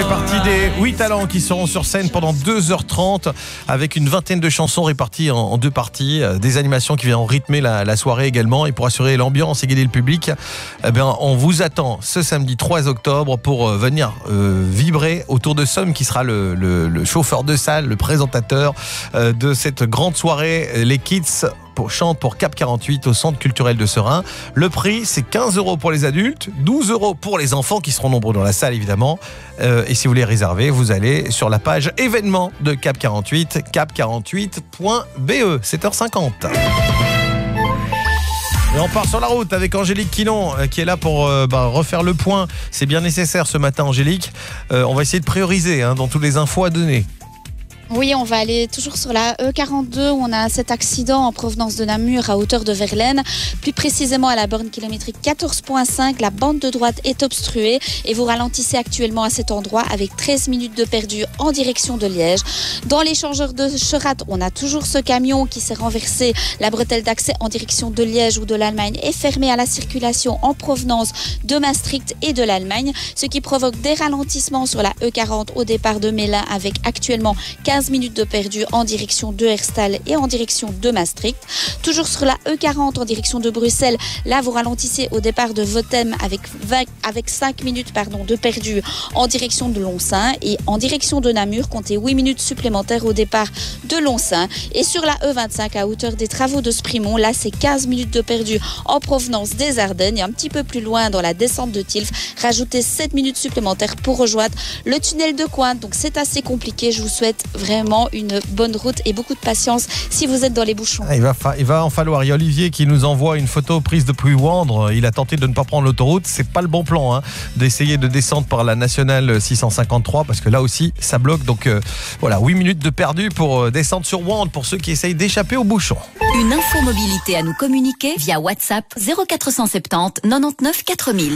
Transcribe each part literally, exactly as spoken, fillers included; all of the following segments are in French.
fait partie des huit talents qui seront sur scène pendant deux heures trente avec une vingtaine de chansons réparties en, en deux parties, des animations qui viennent rythmer la, la soirée également, et pour assurer l'ambiance et guider le public, eh bien, on vous attend ce samedi trois octobre pour euh, venir euh, vibrer autour de Somme qui sera le, le, le chauffeur de salle, le présentateur euh, de cette grande soirée. Les Kids Pour, chante pour Cap quarante-huit au Centre culturel de Serein. Le prix, c'est quinze euros pour les adultes, douze euros pour les enfants qui seront nombreux dans la salle évidemment. Euh, et si vous voulez réserver, vous allez sur la page événements de Cap quarante-huit, cap quarante-huit point b e, sept heures cinquante. Et on part sur la route avec Angélique Quilon euh, qui est là pour euh, bah, refaire le point. C'est bien nécessaire ce matin, Angélique. Euh, on va essayer de prioriser hein, dans toutes les infos à donner. Oui, on va aller toujours sur la E quarante-deux où on a cet accident en provenance de Namur à hauteur de Verlaine. Plus précisément à la borne kilométrique quatorze virgule cinq, la bande de droite est obstruée et vous ralentissez actuellement à cet endroit avec treize minutes de perdu en direction de Liège. Dans l'échangeur de Cherat, on a toujours ce camion qui s'est renversé. La bretelle d'accès en direction de Liège ou de l'Allemagne est fermée à la circulation en provenance de Maastricht et de l'Allemagne, ce qui provoque des ralentissements sur la E quarante au départ de Mélin avec actuellement quinze minutes de perdu en direction de Herstal et en direction de Maastricht. Toujours sur la E quarante en direction de Bruxelles, là vous ralentissez au départ de Votem avec, vingt, avec cinq minutes pardon, de perdu en direction de Lonsin, et en direction de Namur, comptez huit minutes supplémentaires au départ de Lonsin. Et sur la E vingt-cinq à hauteur des travaux de Sprimont, là c'est quinze minutes de perdu en provenance des Ardennes, et un petit peu plus loin dans la descente de Tilf, rajoutez sept minutes supplémentaires pour rejoindre le tunnel de Cointe. Donc c'est assez compliqué, je vous souhaite vraiment une bonne route et beaucoup de patience si vous êtes dans les bouchons. Il va, fa- il va en falloir. Il y a Olivier qui nous envoie une photo prise depuis Wandre. Il a tenté de ne pas prendre l'autoroute. C'est pas le bon plan hein, d'essayer de descendre par la nationale six cent cinquante-trois parce que là aussi ça bloque. Donc euh, voilà, huit minutes de perdu pour euh, descendre sur Wandre pour ceux qui essayent d'échapper aux bouchons. Une info mobilité à nous communiquer via WhatsApp zéro quatre cent soixante-dix quatre-vingt-dix-neuf quatre mille.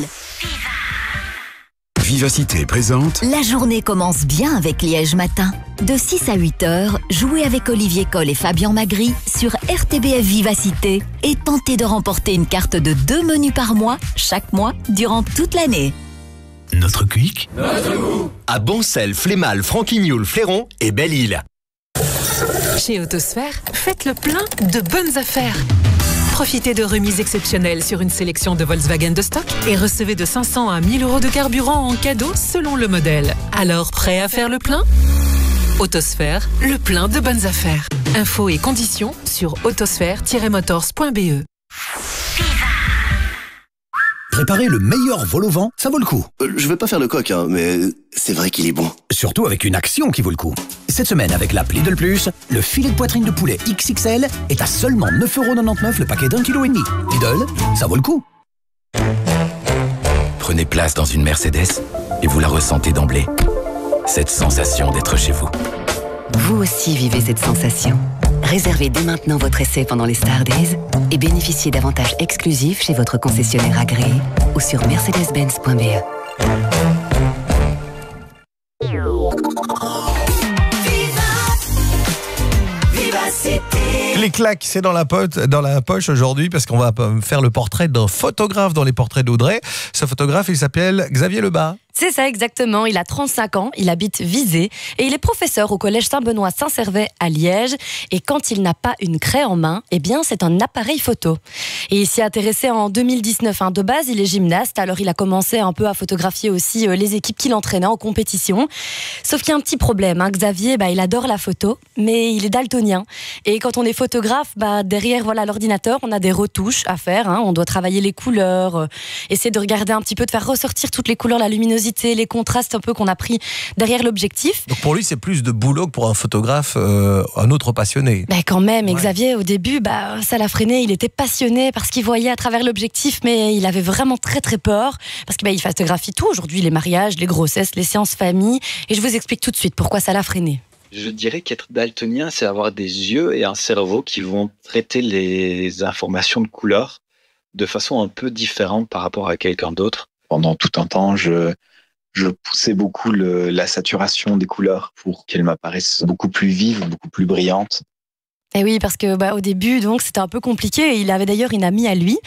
Vivacité présente. La journée commence bien avec Liège Matin. De six à huit heures, jouez avec Olivier Coll et Fabien Magri sur R T B F Vivacité et tentez de remporter une carte de deux menus par mois, chaque mois, durant toute l'année. Notre Quick. Notre goût. À Boncel, Flémal, Franquignoul, Fléron et Belle-Île. Chez Autosphère, faites le plein de bonnes affaires. Profitez de remises exceptionnelles sur une sélection de Volkswagen de stock et recevez de cinq cents à mille euros de carburant en cadeau selon le modèle. Alors, prêt à faire le plein ? Autosphère, le plein de bonnes affaires. Infos et conditions sur autosphère tiret motors point b e. Préparer le meilleur vol au vent, ça vaut le coup. Euh, je vais pas faire le coq, hein, mais c'est vrai qu'il est bon. Surtout avec une action qui vaut le coup. Cette semaine, avec l'app Lidl Plus, le filet de poitrine de poulet X X L est à seulement neuf euros quatre-vingt-dix-neuf le paquet d'un kilo et demi. Lidl, ça vaut le coup. Prenez place dans une Mercedes et vous la ressentez d'emblée. Cette sensation d'être chez vous. Vous aussi vivez cette sensation. Réservez dès maintenant votre essai pendant les Star Days et bénéficiez d'avantages exclusifs chez votre concessionnaire agréé ou sur mercedes benz point b e. Clic-clac, c'est dans la, pote, dans la poche aujourd'hui parce qu'on va faire le portrait d'un photographe dans les portraits d'Audrey. Ce photographe, il s'appelle Xavier Lebas. C'est ça exactement, il a trente-cinq ans, il habite Visé et il est professeur au collège Saint-Benoît-Saint-Servais à Liège. Et quand il n'a pas une craie en main, eh bien c'est un appareil photo. Et il s'y est intéressé en deux mille dix-neuf. Hein. De base, il est gymnaste, alors il a commencé un peu à photographier aussi les équipes qu'il entraînait en compétition. Sauf qu'il y a un petit problème, hein. Xavier, bah, il adore la photo, mais il est daltonien. Et quand on est photographe, bah, derrière voilà, l'ordinateur, on a des retouches à faire. Hein. On doit travailler les couleurs, euh, essayer de regarder un petit peu, de faire ressortir toutes les couleurs, la luminosité, les contrastes un peu qu'on a pris derrière l'objectif. Donc pour lui, c'est plus de boulot que pour un photographe, euh, un autre passionné. Ben quand même, et ouais. Xavier, au début, bah, ça l'a freiné. Il était passionné parce qu'il voyait à travers l'objectif, mais il avait vraiment très très peur parce qu'il bah, photographie tout aujourd'hui, les mariages, les grossesses, les séances famille. Et je vous explique tout de suite pourquoi ça l'a freiné. Je dirais qu'être daltonien, c'est avoir des yeux et un cerveau qui vont traiter les informations de couleur de façon un peu différente par rapport à quelqu'un d'autre. Pendant tout un temps, je, je poussais beaucoup le, la saturation des couleurs pour qu'elles m'apparaissent beaucoup plus vives, beaucoup plus brillantes. Et oui, parce que bah, au début, donc, c'était un peu compliqué. Il avait d'ailleurs une amie à lui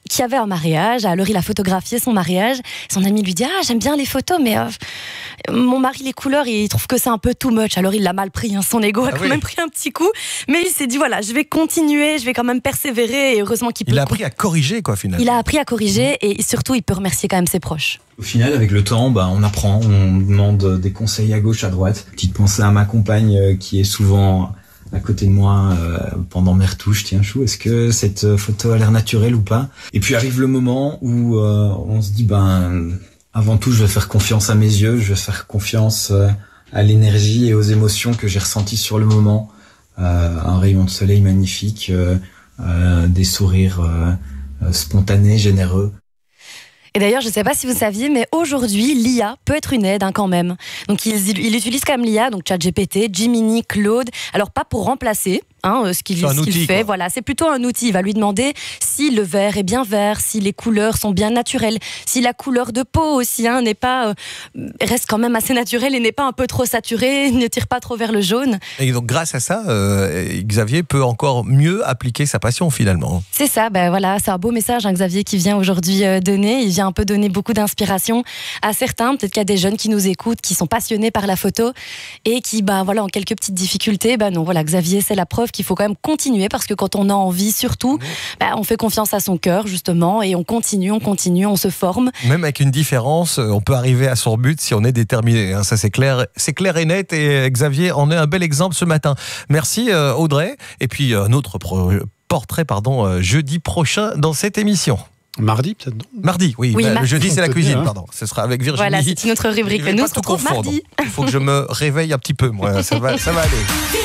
qui avait un mariage. Alors il a photographié son mariage. Son ami lui dit ah j'aime bien les photos, mais euh, mon mari les couleurs il trouve que c'est un peu too much. Alors il l'a mal pris, hein. Son ego a ah quand oui. même pris un petit coup, mais il s'est dit voilà je vais continuer, je vais quand même persévérer et heureusement qu'il peut. Il a appris à corriger quoi finalement. Il a appris à corriger et surtout il peut remercier quand même ses proches. Au final, avec le temps, bah, on apprend, on demande des conseils à gauche, à droite. Petite pensée à ma compagne euh, qui est souvent à côté de moi euh, pendant mes retouches. Tiens chou, est-ce que cette photo a l'air naturelle ou pas? Et puis arrive le moment où euh, on se dit ben avant tout je vais faire confiance à mes yeux, je vais faire confiance euh, à l'énergie et aux émotions que j'ai ressenties sur le moment. Euh, un rayon de soleil magnifique, euh, euh, des sourires euh, euh, spontanés, généreux. Et d'ailleurs, je ne sais pas si vous saviez, mais aujourd'hui, l'I A peut être une aide hein, quand même. Donc, ils, ils utilisent quand même l'I A, donc ChatGPT, Gemini, Claude. Alors, pas pour remplacer hein, ce qu'il, ce qu'il outil, fait. Quoi. Voilà, c'est plutôt un outil. Il va lui demander si le vert est bien vert, si les couleurs sont bien naturelles, si la couleur de peau aussi hein, n'est pas, euh, reste quand même assez naturelle et n'est pas un peu trop saturée, ne tire pas trop vers le jaune. Et donc, grâce à ça, euh, Xavier peut encore mieux appliquer sa passion finalement. C'est ça, ben voilà, c'est un beau message, hein, Xavier, qui vient aujourd'hui euh, donner. Il vient un peu donner beaucoup d'inspiration à certains. Peut-être qu'il y a des jeunes qui nous écoutent, qui sont passionnés par la photo et qui, ben voilà, ont quelques petites difficultés. Ben non, voilà, Xavier, c'est la preuve qu'il faut quand même continuer parce que quand on a envie, surtout, mmh. ben, on fait confiance à son cœur justement et on continue, on continue, on se forme. Même avec une différence, on peut arriver à son but si on est déterminé. Hein, ça c'est clair, c'est clair et net. Et Xavier en est un bel exemple ce matin. Merci euh, Audrey. Et puis un autre pro- portrait, pardon, euh, jeudi prochain dans cette émission. Mardi, peut-être non Mardi, oui. oui bah, mardi. Le jeudi, c'est la cuisine, hein. pardon. Ce sera avec Virginie. Voilà, c'est une autre rubrique. Nous, on se retrouve mardi. Il faut que je me réveille un petit peu, moi. Ça va, ça va aller.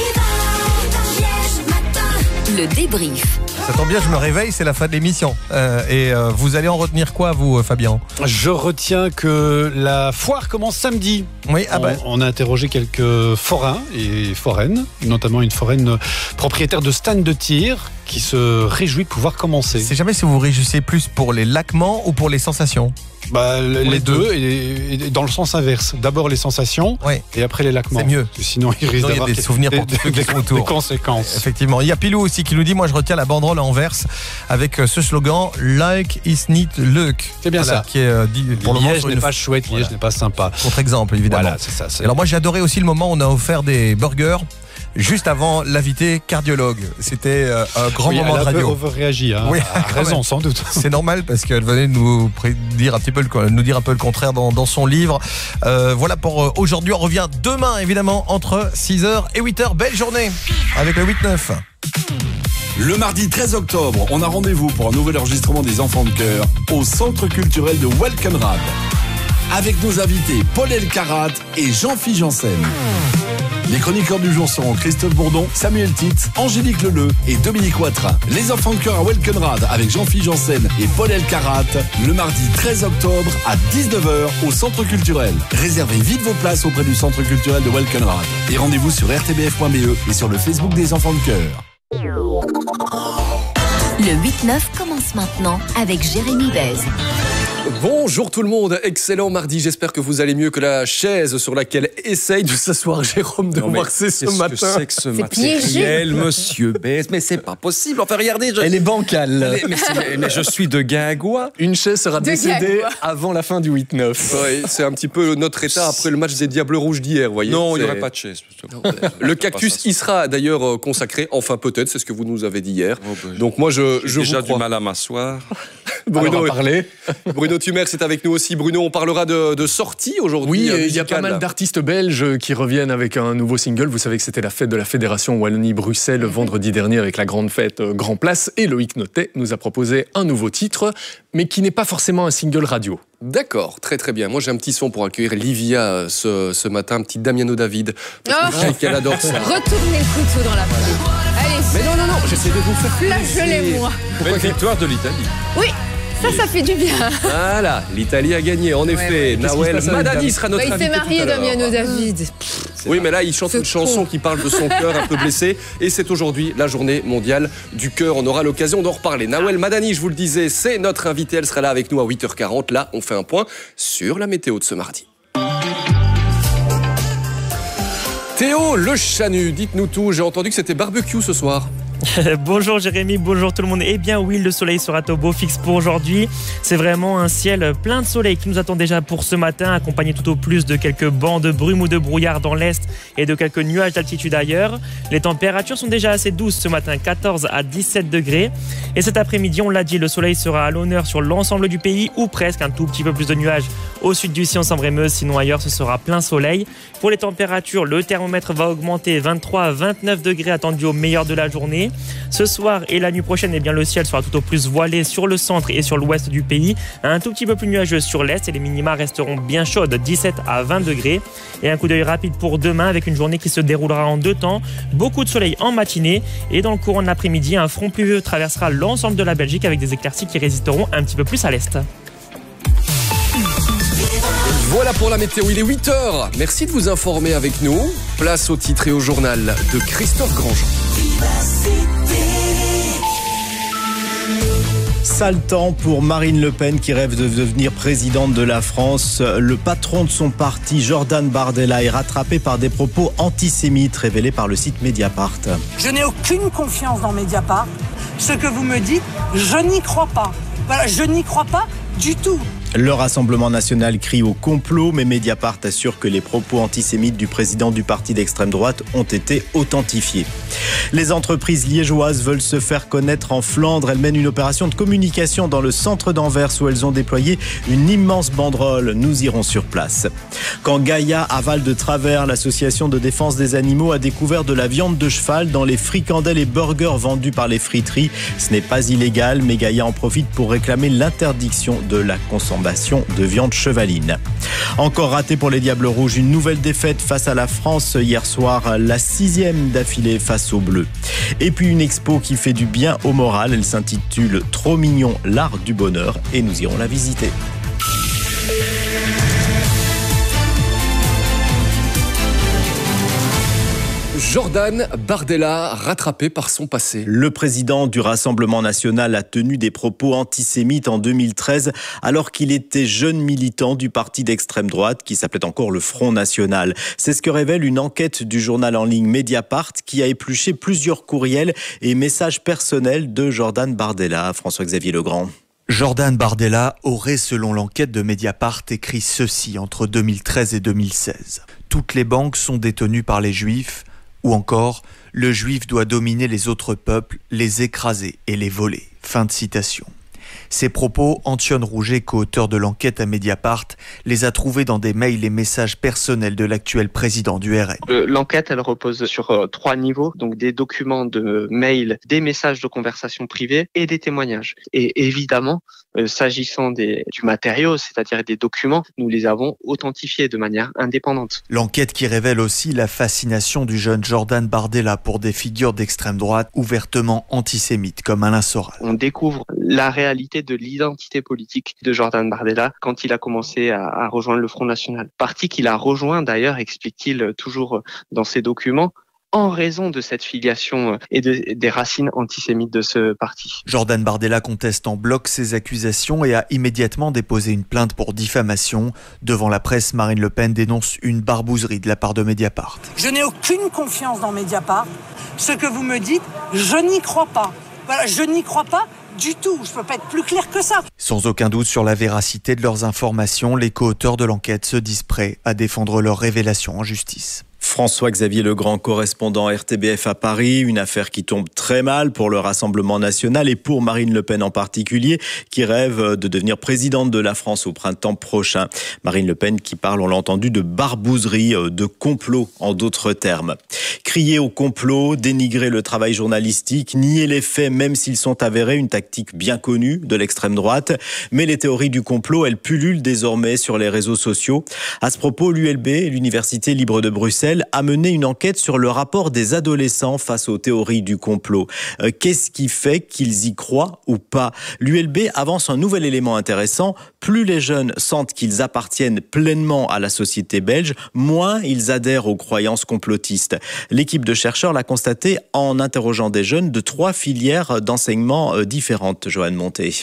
Le débrief. Ça tombe bien, je me réveille, c'est la fin de l'émission. Euh, et euh, vous allez en retenir quoi, vous, Fabien? Je retiens que la foire commence samedi. Oui, ah bah. on, on a interrogé quelques forains et foraines, notamment une foraine propriétaire de stand de tir qui se réjouit de pouvoir commencer. C'est jamais si vous vous réjouissez plus pour les laquements ou pour les sensations? Bah, les, les deux, deux. Et, et dans le sens inverse. D'abord les sensations, oui. Et après les laquements. C'est mieux. Sinon, il risque d'avoir des souvenirs pour tous ceux qui sont autour. Des conséquences. Effectivement. Il y a Pilou aussi qui nous dit, moi je retiens la banderole en verse avec ce slogan Like is niet leuk. C'est bien voilà, ça. Qui est euh, dit pour Liège le moment n'est une... pas chouette, Liège voilà. n'est pas sympa. Contre-exemple, évidemment. Voilà, c'est ça. C'est... Alors moi j'ai adoré aussi le moment où on a offert des burgers juste avant l'invité cardiologue. C'était euh, un grand oui, moment de radio. Elle a un peu réagi, hein, oui, à raison sans doute. C'est normal parce qu'elle venait nous dire un petit peu le, nous dire un peu le contraire dans, dans son livre. Euh, voilà pour euh, aujourd'hui. On revient demain évidemment entre six heures et huit heures. Belle journée avec le huit neuf. Le mardi treize octobre, on a rendez-vous pour un nouvel enregistrement des Enfants de Cœur au Centre culturel de Welkenrad. Avec nos invités Paul Elkarat et Jean-Philippe Janssen. Les chroniqueurs du jour seront Christophe Bourdon, Samuel Titz, Angélique Leleu et Dominique Watrin. Les Enfants de Cœur à Welkenrad avec Jean-Philippe Janssen et Paul Elkarat le mardi treize octobre à dix-neuf heures au Centre culturel. Réservez vite vos places auprès du Centre culturel de Welkenrad. Et rendez-vous sur r t b f point b e et sur le Facebook des Enfants de Cœur. Le huit neuf commence maintenant avec Jérémy Bez. Bonjour tout le monde, excellent mardi, j'espère que vous allez mieux que la chaise sur laquelle essaye de s'asseoir Jérôme de Marseille ce matin. Qu'est-ce que c'est que ce matériel, monsieur Bez? Mais c'est pas possible, enfin regardez... Je... Elle est bancale. Elle est... Mais, mais, mais je suis de Guingois. Une chaise sera de décédée Guingois. Avant la fin du huit neuf. Oui, c'est un petit peu notre état après le match des Diables Rouges d'hier, vous voyez. Non, il n'y aurait pas de chaise. Non, le cactus y sera d'ailleurs consacré, enfin peut-être, c'est ce que vous nous avez dit hier. Oh, ben, Donc moi je, je déjà vous crois. du mal à m'asseoir. Bruno, on va parler. Bruno Tumers est avec nous aussi. Bruno, on parlera de, de sorties aujourd'hui. Oui, il y a pas mal d'artistes belges qui reviennent avec un nouveau single. Vous savez que c'était la fête de la Fédération Wallonie-Bruxelles vendredi dernier avec la grande fête Grand Place. Et Loïc Notet nous a proposé un nouveau titre, mais qui n'est pas forcément un single radio. D'accord, très très bien. Moi j'ai un petit son pour accueillir Livia ce, ce matin, un petit Damiano David. Parce que oh. je sais qu'elle adore ça. Retournez le couteau dans la plaie. Allez, mais non, non, non, j'essaie de vous faire flagellez-moi. Belle victoire de l'Italie. Oui. Ça, ça fait du bien. Voilà, l'Italie a gagné, en effet. Ouais, ouais. Nawel Madani sera notre bah, invité. Il s'est marié, Damiano David. Oui, mais là, il chante une chanson qui parle de son cœur un peu blessé. Et c'est aujourd'hui la journée mondiale du cœur. On aura l'occasion d'en reparler. Nawel Madani, je vous le disais, c'est notre invité. Elle sera là avec nous à huit heures quarante. Là, on fait un point sur la météo de ce mardi. Théo Le Chanu, dites-nous tout. J'ai entendu que c'était barbecue ce soir. Bonjour Jérémy, bonjour tout le monde. Eh bien oui, le soleil sera au beau fixe pour aujourd'hui. C'est vraiment un ciel plein de soleil qui nous attend déjà pour ce matin, accompagné tout au plus de quelques bancs de brume ou de brouillard dans l'est et de quelques nuages d'altitude ailleurs. Les températures sont déjà assez douces ce matin, quatorze à dix-sept degrés. Et cet après-midi, on l'a dit, le soleil sera à l'honneur sur l'ensemble du pays ou presque, un tout petit peu plus de nuages au sud du Sion, Sambre-et-Meuse, sinon ailleurs ce sera plein soleil. Pour les températures, le thermomètre va augmenter, vingt-trois à vingt-neuf degrés attendus au meilleur de la journée. Ce soir et la nuit prochaine, eh bien, le ciel sera tout au plus voilé sur le centre et sur l'ouest du pays, un tout petit peu plus nuageux sur l'est et les minima resteront bien chaudes, dix-sept à vingt degrés. Et un coup d'œil rapide pour demain avec une journée qui se déroulera en deux temps, beaucoup de soleil en matinée et dans le courant de l'après-midi, un front pluvieux traversera l'ensemble de la Belgique avec des éclaircies qui résisteront un petit peu plus à l'est. Voilà pour la météo, il est huit heures. Merci de vous informer avec nous. Place au titre et au journal de Christophe Grandjean. Sale temps pour Marine Le Pen qui rêve de devenir présidente de la France. Le patron de son parti, Jordan Bardella, est rattrapé par des propos antisémites révélés par le site Mediapart. Je n'ai aucune confiance dans Mediapart. Ce que vous me dites, je n'y crois pas. Voilà, je n'y crois pas du tout. Le Rassemblement national crie au complot, mais Mediapart assure que les propos antisémites du président du parti d'extrême droite ont été authentifiés. Les entreprises liégeoises veulent se faire connaître en Flandre. Elles mènent une opération de communication dans le centre d'Anvers où elles ont déployé une immense banderole. Nous irons sur place. Quand Gaïa avale de travers, l'association de défense des animaux a découvert de la viande de cheval dans les fricandelles et burgers vendus par les friteries. Ce n'est pas illégal, mais Gaïa en profite pour réclamer l'interdiction de la consommation de viande chevaline. Encore raté pour les Diables Rouges, une nouvelle défaite face à la France hier soir, la sixième d'affilée face aux Bleus. Et puis une expo qui fait du bien au moral, elle s'intitule Trop mignon, l'art du bonheur et nous irons la visiter. Jordan Bardella, rattrapé par son passé. Le président du Rassemblement national a tenu des propos antisémites en deux mille treize alors qu'il était jeune militant du parti d'extrême droite qui s'appelait encore le Front National. C'est ce que révèle une enquête du journal en ligne Mediapart qui a épluché plusieurs courriels et messages personnels de Jordan Bardella. François-Xavier Legrand. Jordan Bardella aurait, selon l'enquête de Mediapart, écrit ceci entre deux mille treize et deux mille seize. Toutes les banques sont détenues par les Juifs. Ou encore, le juif doit dominer les autres peuples, les écraser et les voler. Fin de citation. Ces propos, Antione Rouget, co-auteur de l'enquête à Mediapart, les a trouvés dans des mails et messages personnels de l'actuel président du R N. L'enquête, elle repose sur euh, trois niveaux, donc des documents de mails, des messages de conversation privée et des témoignages. Et évidemment, euh, s'agissant des, du matériau, c'est-à-dire des documents, nous les avons authentifiés de manière indépendante. L'enquête qui révèle aussi la fascination du jeune Jordan Bardella pour des figures d'extrême droite ouvertement antisémites comme Alain Soral. On découvre la réalité de l'identité politique de Jordan Bardella quand il a commencé à, à rejoindre le Front National. Parti qu'il a rejoint d'ailleurs, explique-t-il toujours dans ses documents, en raison de cette filiation et de, des racines antisémites de ce parti. Jordan Bardella conteste en bloc ces accusations et a immédiatement déposé une plainte pour diffamation. Devant la presse, Marine Le Pen dénonce une barbouzerie de la part de Mediapart. Je n'ai aucune confiance dans Mediapart. Ce que vous me dites, je n'y crois pas. Voilà, je n'y crois pas du tout. Je ne peux pas être plus clair que ça. Sans aucun doute sur la véracité de leurs informations, les co-auteurs de l'enquête se disent prêts à défendre leurs révélations en justice. François-Xavier Legrand, correspondant R T B F à Paris. Une affaire qui tombe très mal pour le Rassemblement national et pour Marine Le Pen en particulier, qui rêve de devenir présidente de la France au printemps prochain. Marine Le Pen qui parle, on l'a entendu, de barbouzerie, de complot en d'autres termes. Crier au complot, dénigrer le travail journalistique, nier les faits même s'ils sont avérés, une tactique bien connue de l'extrême droite. Mais les théories du complot, elles pullulent désormais sur les réseaux sociaux. À ce propos, l'U L B, l'Université libre de Bruxelles, a mené une enquête sur le rapport des adolescents face aux théories du complot. Euh, qu'est-ce qui fait qu'ils y croient ou pas ? L'U L B avance un nouvel élément intéressant. Plus les jeunes sentent qu'ils appartiennent pleinement à la société belge, moins ils adhèrent aux croyances complotistes. L'équipe de chercheurs l'a constaté en interrogeant des jeunes de trois filières d'enseignement différentes. Joanne Monté.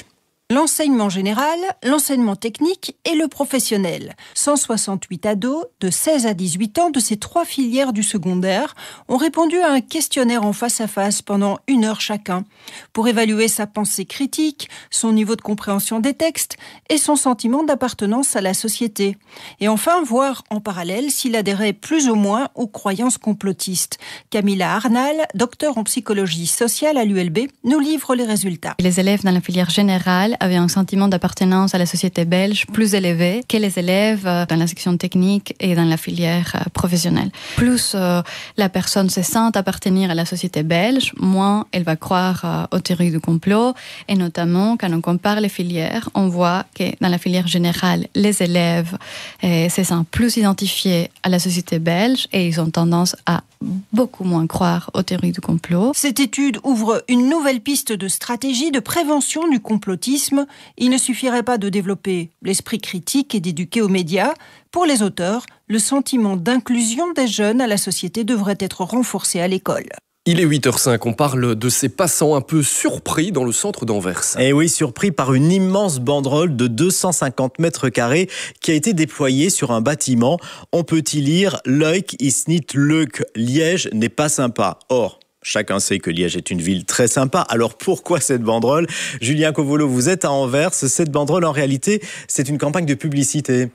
l'enseignement général, l'enseignement technique et le professionnel. cent soixante-huit ados de seize à dix-huit ans de ces trois filières du secondaire ont répondu à un questionnaire en face à face pendant une heure chacun pour évaluer sa pensée critique, son niveau de compréhension des textes et son sentiment d'appartenance à la société. Et enfin, voir en parallèle s'il adhérait plus ou moins aux croyances complotistes. Camilla Arnal, docteur en psychologie sociale à l'U L B, nous livre les résultats. Les élèves dans la filière générale avaient un sentiment d'appartenance à la société belge plus élevé que les élèves dans la section technique et dans la filière professionnelle. Plus euh, la personne se sent appartenir à la société belge, moins elle va croire euh, aux théories du complot. Et notamment, quand on compare les filières, on voit que dans la filière générale, les élèves euh, se sentent plus identifiés à la société belge et ils ont tendance à beaucoup moins croire aux théories du complot. Cette étude ouvre une nouvelle piste de stratégie de prévention du complotisme. Il ne suffirait pas de développer l'esprit critique et d'éduquer aux médias. Pour les auteurs, le sentiment d'inclusion des jeunes à la société devrait être renforcé à l'école. Il est huit heures cinq, on parle de ces passants un peu surpris dans le centre d'Anvers. Et oui, surpris par une immense banderole de deux cent cinquante mètres carrés qui a été déployée sur un bâtiment. On peut y lire « Leuk is niet leuk », Liège n'est pas sympa. Or, chacun sait que Liège est une ville très sympa. Alors pourquoi cette banderole ? Julien Covolo, vous êtes à Anvers. Cette banderole, en réalité, c'est une campagne de publicité.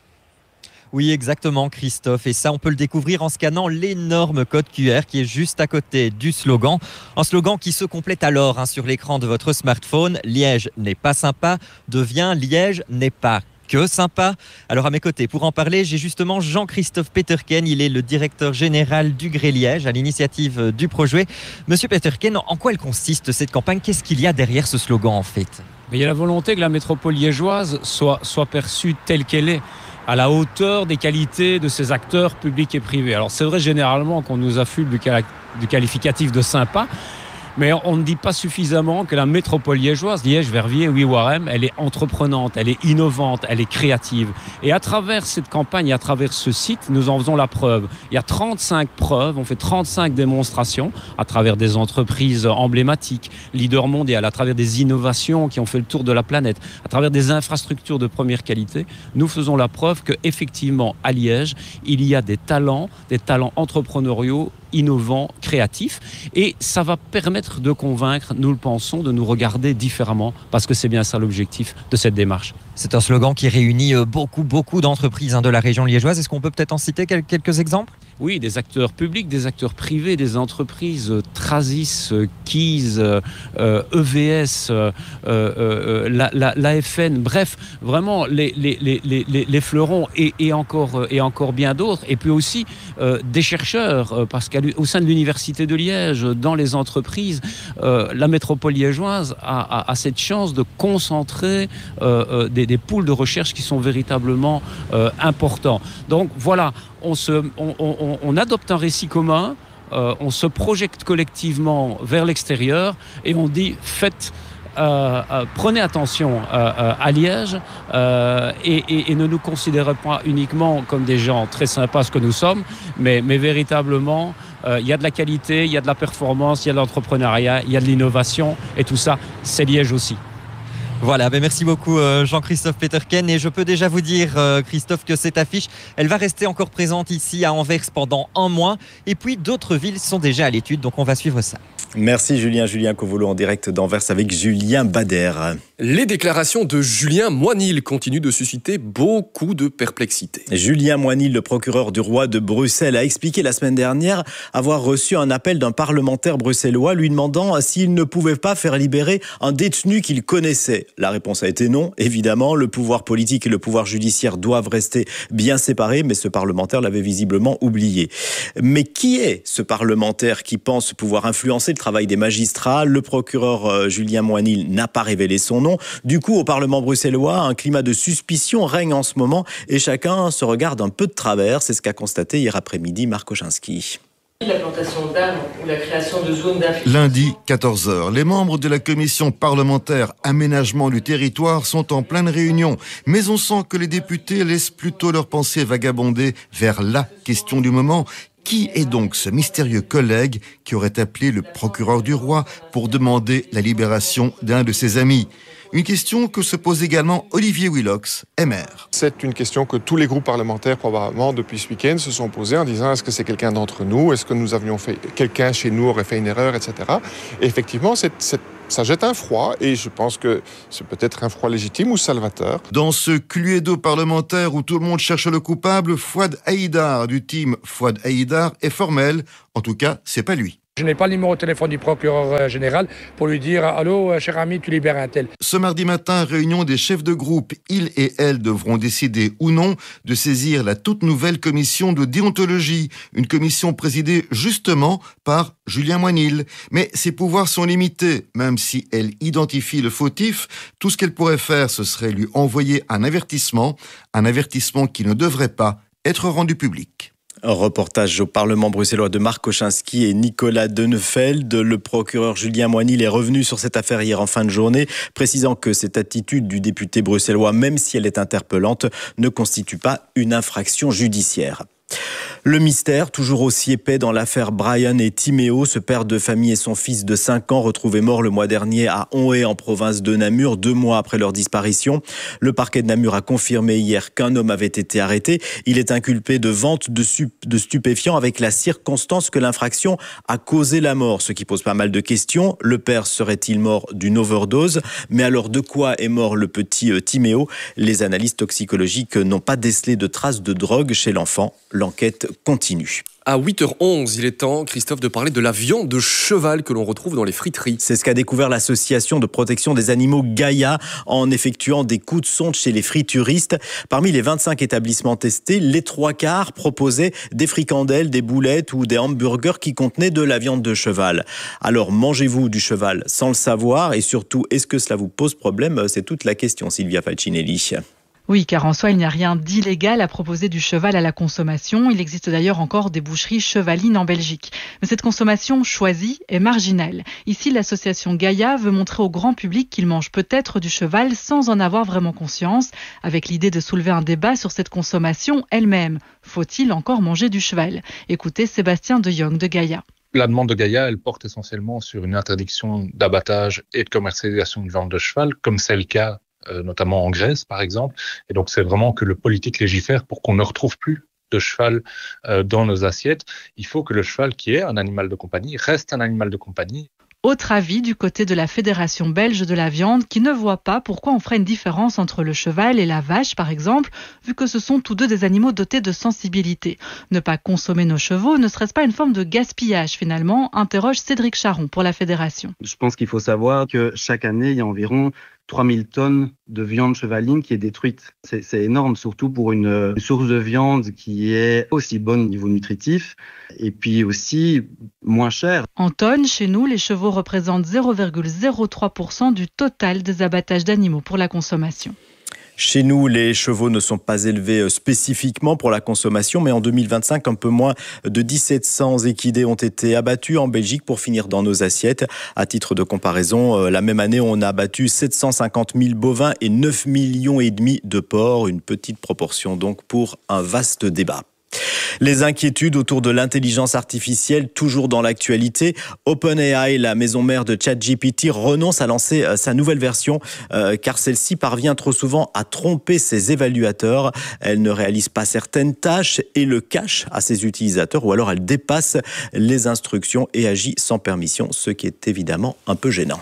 Oui, exactement, Christophe. Et ça, on peut le découvrir en scannant l'énorme code Q R qui est juste à côté du slogan. Un slogan qui se complète alors hein, sur l'écran de votre smartphone. Liège n'est pas sympa devient Liège n'est pas que sympa. Alors à mes côtés, pour en parler, j'ai justement Jean-Christophe Peterken. Il est le directeur général du Gré Liège à l'initiative du projet. Monsieur Peterken, en quoi elle consiste cette campagne ? Qu'est-ce qu'il y a derrière ce slogan en fait ? Il y a la volonté que la métropole liégeoise soit, soit perçue telle qu'elle est, à la hauteur des qualités de ses acteurs publics et privés. Alors c'est vrai généralement qu'on nous affule du, du qualificatif de sympa, mais on ne dit pas suffisamment que la métropole liégeoise, Liège, Verviers, Oui-Warem, elle est entreprenante, elle est innovante, elle est créative. Et à travers cette campagne, et à travers ce site, nous en faisons la preuve. Il y a trente-cinq preuves, on fait trente-cinq démonstrations à travers des entreprises emblématiques, leaders mondiales, à travers des innovations qui ont fait le tour de la planète, à travers des infrastructures de première qualité. Nous faisons la preuve qu'effectivement, à Liège, il y a des talents, des talents entrepreneuriaux, innovants, créatifs. Et ça va permettre de convaincre, nous le pensons, de nous regarder différemment, parce que c'est bien ça l'objectif de cette démarche. C'est un slogan qui réunit beaucoup, beaucoup d'entreprises de la région liégeoise. Est-ce qu'on peut peut-être en citer quelques exemples ? Oui, des acteurs publics, des acteurs privés, des entreprises, euh, Trasis, euh, Keys, euh, E V S, euh, euh, la, la, l'A F N, bref, vraiment les, les, les, les, les fleurons et, et, encore, et encore bien d'autres. Et puis aussi euh, des chercheurs, euh, parce qu'au sein de l'Université de Liège, dans les entreprises, euh, la métropole liégeoise a, a, a cette chance de concentrer euh, euh, des, des pools de recherche qui sont véritablement euh, importants. Donc voilà, on, se, on, on, on adopte un récit commun, euh, on se projette collectivement vers l'extérieur et on dit faites, euh, euh, prenez attention euh, euh, à Liège euh, et, et, et ne nous considérez pas uniquement comme des gens très sympas, ce que nous sommes, mais, mais véritablement euh, il y a de la qualité, il y a de la performance, il y a de l'entrepreneuriat, il y a de l'innovation et tout ça, c'est Liège aussi. Voilà, ben merci beaucoup Jean-Christophe Peterken et je peux déjà vous dire Christophe que cette affiche, elle va rester encore présente ici à Anvers pendant un mois et puis d'autres villes sont déjà à l'étude, donc on va suivre ça. Merci Julien, Julien Covolo en direct d'Anvers avec Julien Bader. Les déclarations de Julien Moinil continuent de susciter beaucoup de perplexité. Julien Moinil, le procureur du roi de Bruxelles, a expliqué la semaine dernière avoir reçu un appel d'un parlementaire bruxellois lui demandant s'il ne pouvait pas faire libérer un détenu qu'il connaissait. La réponse a été non, évidemment. Le pouvoir politique et le pouvoir judiciaire doivent rester bien séparés, mais ce parlementaire l'avait visiblement oublié. Mais qui est ce parlementaire qui pense pouvoir influencer le travail des magistrats ? Le procureur euh, Julien Moinil n'a pas révélé son nom. Du coup, au Parlement bruxellois, un climat de suspicion règne en ce moment et chacun se regarde un peu de travers. C'est ce qu'a constaté hier après-midi Marc Oczynski. La plantation d'arbres ou la création de zones d'infiltration. Lundi, quatorze heures, les membres de la commission parlementaire aménagement du territoire sont en pleine réunion. Mais on sent que les députés laissent plutôt leurs pensées vagabonder vers la question du moment. Qui est donc ce mystérieux collègue qui aurait appelé le procureur du roi pour demander la libération d'un de ses amis ? Une question que se pose également Olivier Willox, M R. C'est une question que tous les groupes parlementaires, probablement, depuis ce week-end, se sont posés en disant est-ce que c'est quelqu'un d'entre nous? Est-ce que nous avions fait, quelqu'un chez nous aurait fait une erreur, et cetera. Et effectivement, c'est, c'est, ça jette un froid, et je pense que c'est peut-être un froid légitime ou salvateur. Dans ce cluedo parlementaire où tout le monde cherche le coupable, Fouad Haïdar du team Fouad Haïdar est formel. En tout cas, c'est pas lui. Je n'ai pas le numéro de téléphone du procureur général pour lui dire « Allô, cher ami, tu libères un tel ». Ce mardi matin, réunion des chefs de groupe. Ils et elles devront décider ou non de saisir la toute nouvelle commission de déontologie. Une commission présidée justement par Julien Moinil. Mais ses pouvoirs sont limités. Même si elle identifie le fautif, tout ce qu'elle pourrait faire, ce serait lui envoyer un avertissement. Un avertissement qui ne devrait pas être rendu public. Un reportage au Parlement bruxellois de Marc Kochinski et Nicolas Denefeld. Le procureur Julien Moinil est revenu sur cette affaire hier en fin de journée, précisant que cette attitude du député bruxellois, même si elle est interpellante, ne constitue pas une infraction judiciaire. Le mystère, toujours aussi épais dans l'affaire Brian et Timéo, ce père de famille et son fils de cinq ans retrouvés morts le mois dernier à Onhé en province de Namur, deux mois après leur disparition. Le parquet de Namur a confirmé hier qu'un homme avait été arrêté. Il est inculpé de vente de, sup- de stupéfiants avec la circonstance que l'infraction a causé la mort, ce qui pose pas mal de questions. Le père serait-il mort d'une overdose? Mais alors de quoi est mort le petit Timéo? Les analyses toxicologiques n'ont pas décelé de traces de drogue chez l'enfant. L'enquête continue. À huit heures onze, il est temps, Christophe, de parler de la viande de cheval que l'on retrouve dans les friteries. C'est ce qu'a découvert l'association de protection des animaux Gaïa en effectuant des coups de sonde chez les frituristes. Parmi les vingt-cinq établissements testés, les trois quarts proposaient des fricandelles, des boulettes ou des hamburgers qui contenaient de la viande de cheval. Alors, mangez-vous du cheval sans le savoir? Et surtout, est-ce que cela vous pose problème? C'est toute la question, Sylvia Falcinelli. Oui, car en soi, il n'y a rien d'illégal à proposer du cheval à la consommation. Il existe d'ailleurs encore des boucheries chevalines en Belgique. Mais cette consommation choisie est marginale. Ici, l'association Gaïa veut montrer au grand public qu'il mange peut-être du cheval sans en avoir vraiment conscience, avec l'idée de soulever un débat sur cette consommation elle-même. Faut-il encore manger du cheval? Écoutez Sébastien de Jong de Gaïa. La demande de Gaïa, elle porte essentiellement sur une interdiction d'abattage et de commercialisation de viande de cheval, comme c'est le cas Euh, notamment en Grèce, par exemple. Et donc, c'est vraiment que le politique légifère pour qu'on ne retrouve plus de cheval euh, dans nos assiettes. Il faut que le cheval, qui est un animal de compagnie, reste un animal de compagnie. Autre avis du côté de la Fédération belge de la viande qui ne voit pas pourquoi on ferait une différence entre le cheval et la vache, par exemple, vu que ce sont tous deux des animaux dotés de sensibilité. Ne pas consommer nos chevaux, ne serait-ce pas une forme de gaspillage finalement, interroge Cédric Charon pour la Fédération. Je pense qu'il faut savoir que chaque année, il y a environ trois mille tonnes de viande chevaline qui est détruite. C'est, c'est énorme, surtout pour une, une source de viande qui est aussi bonne au niveau nutritif et puis aussi moins chère. En tonnes, chez nous, les chevaux représentent zéro virgule zéro trois pour cent du total des abattages d'animaux pour la consommation. Chez nous, les chevaux ne sont pas élevés spécifiquement pour la consommation, mais en deux mille vingt-cinq, un peu moins de mille sept cents équidés ont été abattus en Belgique pour finir dans nos assiettes. À titre de comparaison, la même année, on a abattu sept cent cinquante mille bovins et neuf millions et demi de porcs. Une petite proportion donc pour un vaste débat. Les inquiétudes autour de l'intelligence artificielle, toujours dans l'actualité. OpenAI, la maison mère de ChatGPT, renonce à lancer sa nouvelle version euh, car celle-ci parvient trop souvent à tromper ses évaluateurs. Elle ne réalise pas certaines tâches et le cache à ses utilisateurs, ou alors elle dépasse les instructions et agit sans permission, ce qui est évidemment un peu gênant.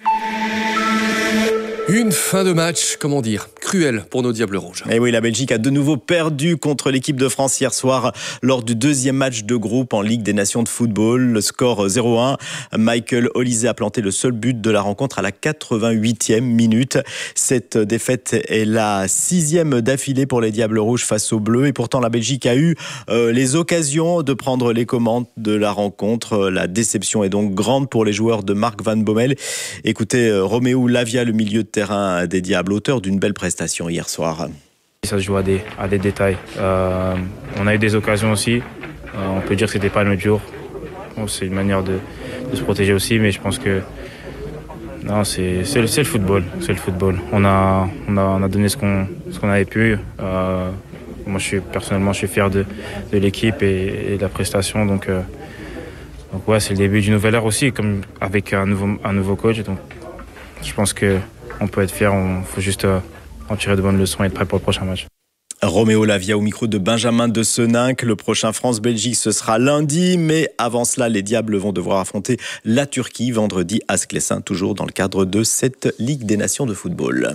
Une fin de match, comment dire, cruelle pour nos Diables Rouges. Et oui, la Belgique a de nouveau perdu contre l'équipe de France hier soir lors du deuxième match de groupe en Ligue des Nations de football. Le score zéro un. Michael Olise a planté le seul but de la rencontre à la quatre-vingt-huitième minute. Cette défaite est la sixième d'affilée pour les Diables Rouges face aux Bleus. Et pourtant, la Belgique a eu euh, les occasions de prendre les commandes de la rencontre. La déception est donc grande pour les joueurs de Mark Van Bommel. Écoutez, euh, Roméo Lavia, le milieu de terrain des Diables, auteur d'une belle prestation hier soir. Ça se joue à des, à des détails. Euh, on a eu des occasions aussi. Euh, on peut dire que c'était pas notre jour. Bon, c'est une manière de, de se protéger aussi, mais je pense que non, c'est, c'est, c'est le football. C'est le football. On a, on a, on a donné ce qu'on, ce qu'on avait pu. Euh, moi, je suis personnellement, je suis fier de, de l'équipe et, et de la prestation. Donc, euh, donc ouais, c'est le début d'une nouvelle ère aussi, comme avec un nouveau, un nouveau coach. Donc, je pense que on peut être fier. Il faut juste euh, en tirer de bonnes leçons et être prêt pour le prochain match. Roméo Lavia au micro de Benjamin de Seninck. Le prochain France-Belgique, ce sera lundi. Mais avant cela, les Diables vont devoir affronter la Turquie vendredi à Sclessin, toujours dans le cadre de cette Ligue des Nations de football.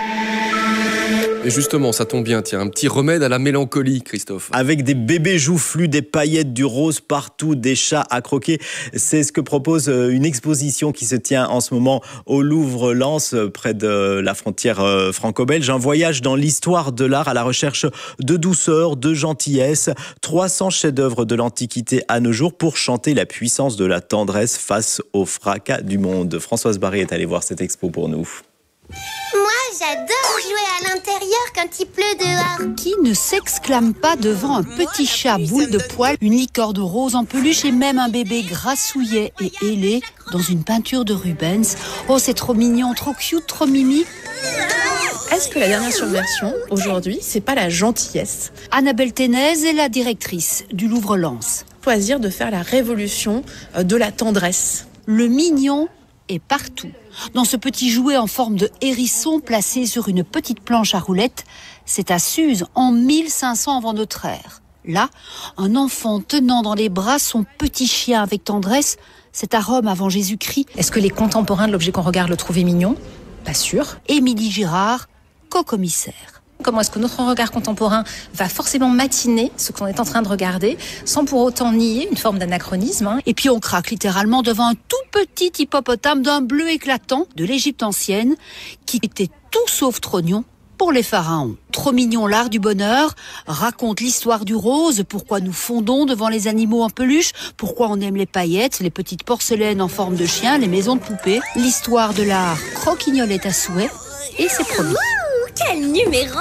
Et justement, ça tombe bien, tiens, un petit remède à la mélancolie, Christophe. Avec des bébés joufflus, des paillettes, du rose partout, des chats à croquer. C'est ce que propose une exposition qui se tient en ce moment au Louvre-Lens, près de la frontière franco-belge. Un voyage dans l'histoire de l'art à la recherche de douceur, de gentillesse. trois cents chefs-d'œuvre de l'Antiquité à nos jours pour chanter la puissance de la tendresse face au fracas du monde. Françoise Barré est allée voir cette expo pour nous. Moi, j'adore jouer à l'intérieur quand il pleut dehors. Qui ne s'exclame pas devant un petit chat boule de poils, une licorne rose en peluche et même un bébé grassouillet et ailé dans une peinture de Rubens. Oh, c'est trop mignon, trop cute, trop mimi. Est-ce que la dernière subversion, aujourd'hui, c'est pas la gentillesse ? Annabelle Ténez est la directrice du Louvre-Lens. Choisir de faire la révolution de la tendresse. Le mignon est partout. Dans ce petit jouet en forme de hérisson placé sur une petite planche à roulettes, c'est à Suse en mille cinq cents avant notre ère. Là, un enfant tenant dans les bras son petit chien avec tendresse, c'est à Rome avant Jésus-Christ. Est-ce que les contemporains de l'objet qu'on regarde le trouvaient mignon ? Pas sûr. Émilie Girard, co-commissaire. Comment est-ce que notre regard contemporain va forcément matiner ce qu'on est en train de regarder, sans pour autant nier une forme d'anachronisme, hein. Et puis on craque littéralement devant un tout petit hippopotame d'un bleu éclatant de l'Égypte ancienne, qui était tout sauf trognon pour les pharaons. Trop mignon, l'art du bonheur raconte l'histoire du rose, pourquoi nous fondons devant les animaux en peluche, pourquoi on aime les paillettes, les petites porcelaines en forme de chien, les maisons de poupées. L'histoire de l'art croquignolette à souhait, et c'est promis. Quel numéro!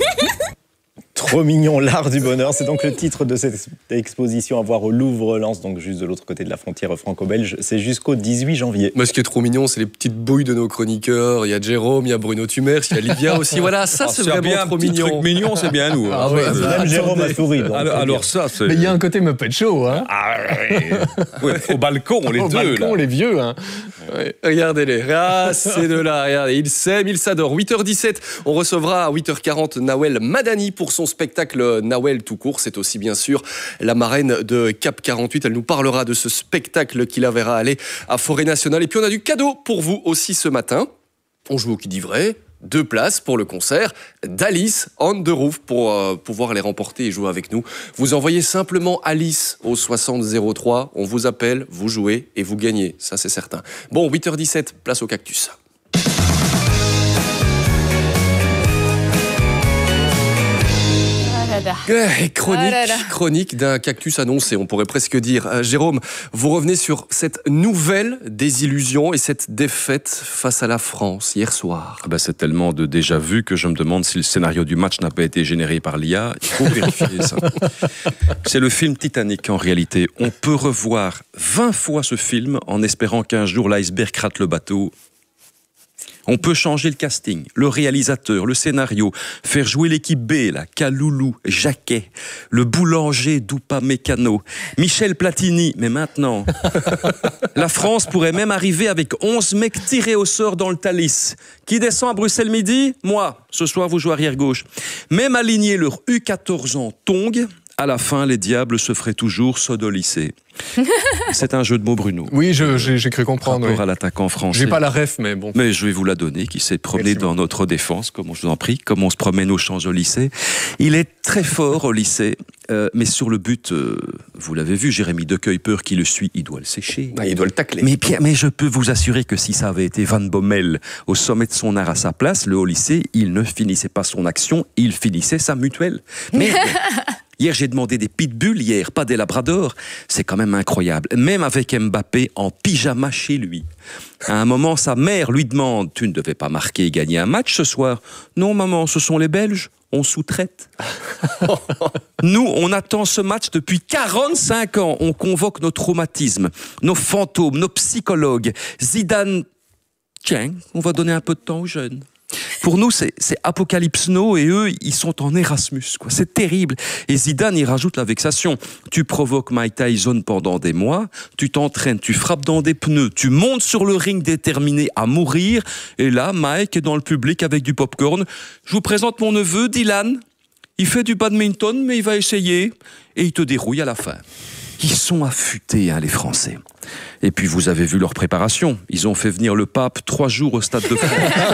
Trop mignon, l'art du bonheur. C'est donc le titre de cette exposition à voir au Louvre-Lens, donc juste de l'autre côté de la frontière franco-belge. C'est jusqu'au dix-huit janvier. Mais ce qui est trop mignon, c'est les petites bouilles de nos chroniqueurs. Il y a Jérôme, il y a Bruno Tumers, il y a Livia aussi. Voilà, ça, ah, c'est vraiment bien, trop un petit mignon. Truc mignon, c'est bien nous. Ah, ouais, euh, même attendez. Jérôme a souri. Donc, alors, alors ça, c'est... Mais il y a un côté Muppet Show, hein. Ah, ouais. Ouais, au balcon, les au deux. Au balcon, là. les vieux, hein. Ouais. Regardez-les. Ah, c'est de là. Regardez, ils s'aiment, ils s'adorent. huit heures dix-sept, on recevra à huit heures quarante Nawel Madani pour son spectacle Nawel tout court. C'est aussi bien sûr la marraine de Cap quarante-huit. Elle nous parlera de ce spectacle qui la verra aller à Forêt Nationale. Et puis on a du cadeau pour vous aussi ce matin. On joue au qui dit vrai. Deux places pour le concert d'Alice on the Roof pour euh, pouvoir les remporter et jouer avec nous. Vous envoyez simplement Alice au soixante zéro trois. On vous appelle, vous jouez et vous gagnez. Ça, c'est certain. Bon, huit heures dix-sept, place au cactus. Et chronique, Ah là là. chronique d'un cactus annoncé, on pourrait presque dire. Euh, Jérôme, vous revenez sur cette nouvelle désillusion et cette défaite face à la France hier soir. Ah ben c'est tellement de déjà vu que je me demande si le scénario du match n'a pas été généré par l'I A. Il faut vérifier ça. C'est le film Titanic en réalité. On peut revoir vingt fois ce film en espérant qu'un jour l'iceberg rate le bateau. On peut changer le casting, le réalisateur, le scénario, faire jouer l'équipe B, là, Kaloulou, Jacquet, le boulanger d'Oupa Mécano, Michel Platini, mais maintenant, la France pourrait même arriver avec onze mecs tirés au sort dans le Thalys. Qui descend à Bruxelles midi? Moi. Ce soir, vous jouez arrière gauche. Même aligner leur U quatorze en tongs, à la fin, les diables se feraient toujours sodolisser. C'est un jeu de mots, Bruno. Oui, je, j'ai, j'ai cru comprendre. Rapport Oui. à l'attaquant français. J'ai pas la ref, mais bon. Mais je vais vous la donner, qui s'est promené Merci dans beaucoup. notre défense, comme je vous en prie, comme on se promène aux champs au lycée. Il est très fort au lycée, euh, mais sur le but, euh, vous l'avez vu, Jérémy Decueil-Peur qui le suit, il doit le sécher. Ah, il doit le tacler. Mais, Pierre, mais je peux vous assurer que si ça avait été Van Bommel au sommet de son art à sa place, le haut lycée, il ne finissait pas son action, il finissait sa mutuelle. Mais hier, j'ai demandé des pitbulls, hier, pas des labradors. C'est quand même incroyable. Même avec Mbappé en pyjama chez lui. À un moment, sa mère lui demande « Tu ne devais pas marquer et gagner un match ce soir ?» « Non, maman, ce sont les Belges. On sous-traite. » Nous, on attend ce match depuis quarante-cinq ans. On convoque nos traumatismes, nos fantômes, nos psychologues. Zidane, tiens, on va donner un peu de temps aux jeunes. Pour nous, c'est, c'est Apocalypse Now et eux, ils sont en Erasmus, quoi. C'est terrible. Et Zidane, il rajoute la vexation. Tu provoques Mike Tyson pendant des mois, tu t'entraînes, tu frappes dans des pneus, tu montes sur le ring déterminé à mourir. Et là, Mike est dans le public avec du popcorn. Je vous présente mon neveu, Dylan. Il fait du badminton, mais il va essayer. Et il te dérouille à la fin. Ils sont affûtés, hein, les Français. Et puis, vous avez vu leur préparation. Ils ont fait venir le pape trois jours au Stade de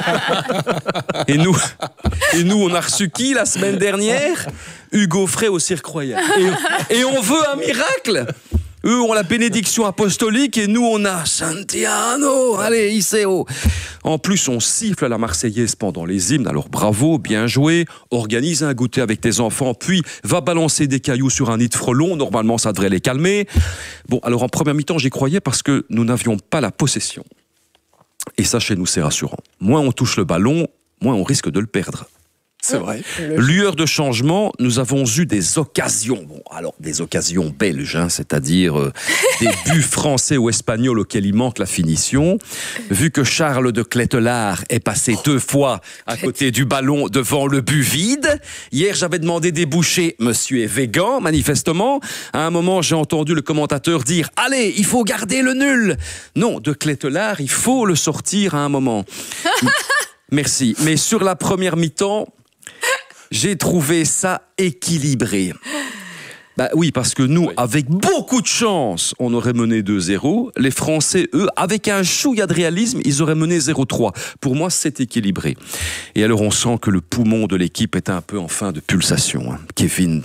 France. et, nous, et nous, on a reçu qui la semaine dernière? Hugo Frey au Cirque Royal. Et, et on veut un miracle. Eux ont la bénédiction apostolique et nous, on a Santiano. Allez, Iseo. En plus, on siffle la Marseillaise pendant les hymnes. Alors bravo, bien joué. Organise un goûter avec tes enfants, puis va balancer des cailloux sur un nid de frelons. Normalement, ça devrait les calmer. Bon, alors en première mi-temps, j'y croyais parce que nous n'avions pas la possession. Et ça, chez nous, c'est rassurant. Moins on touche le ballon, moins on risque de le perdre. C'est vrai. Lueur de changement, nous avons eu des occasions. Bon, alors des occasions belges, hein, c'est-à-dire euh, des buts français ou espagnols auxquels il manque la finition. Vu que Charles de Clételard est passé deux fois à côté du ballon devant le but vide. Hier, j'avais demandé des bouchées. Monsieur est végan, manifestement. À un moment, j'ai entendu le commentateur dire « Allez, il faut garder le nul !» Non, de Clételard, il faut le sortir à un moment. Merci. Mais sur la première mi-temps, j'ai trouvé ça équilibré. Bah oui, parce que nous, oui. avec beaucoup de chance, on aurait mené deux zéro. Les Français, eux, avec un chouïa de réalisme, ils auraient mené zéro trois. Pour moi, c'est équilibré. Et alors, on sent que le poumon de l'équipe est un peu en fin de pulsation. Hein. Kevin...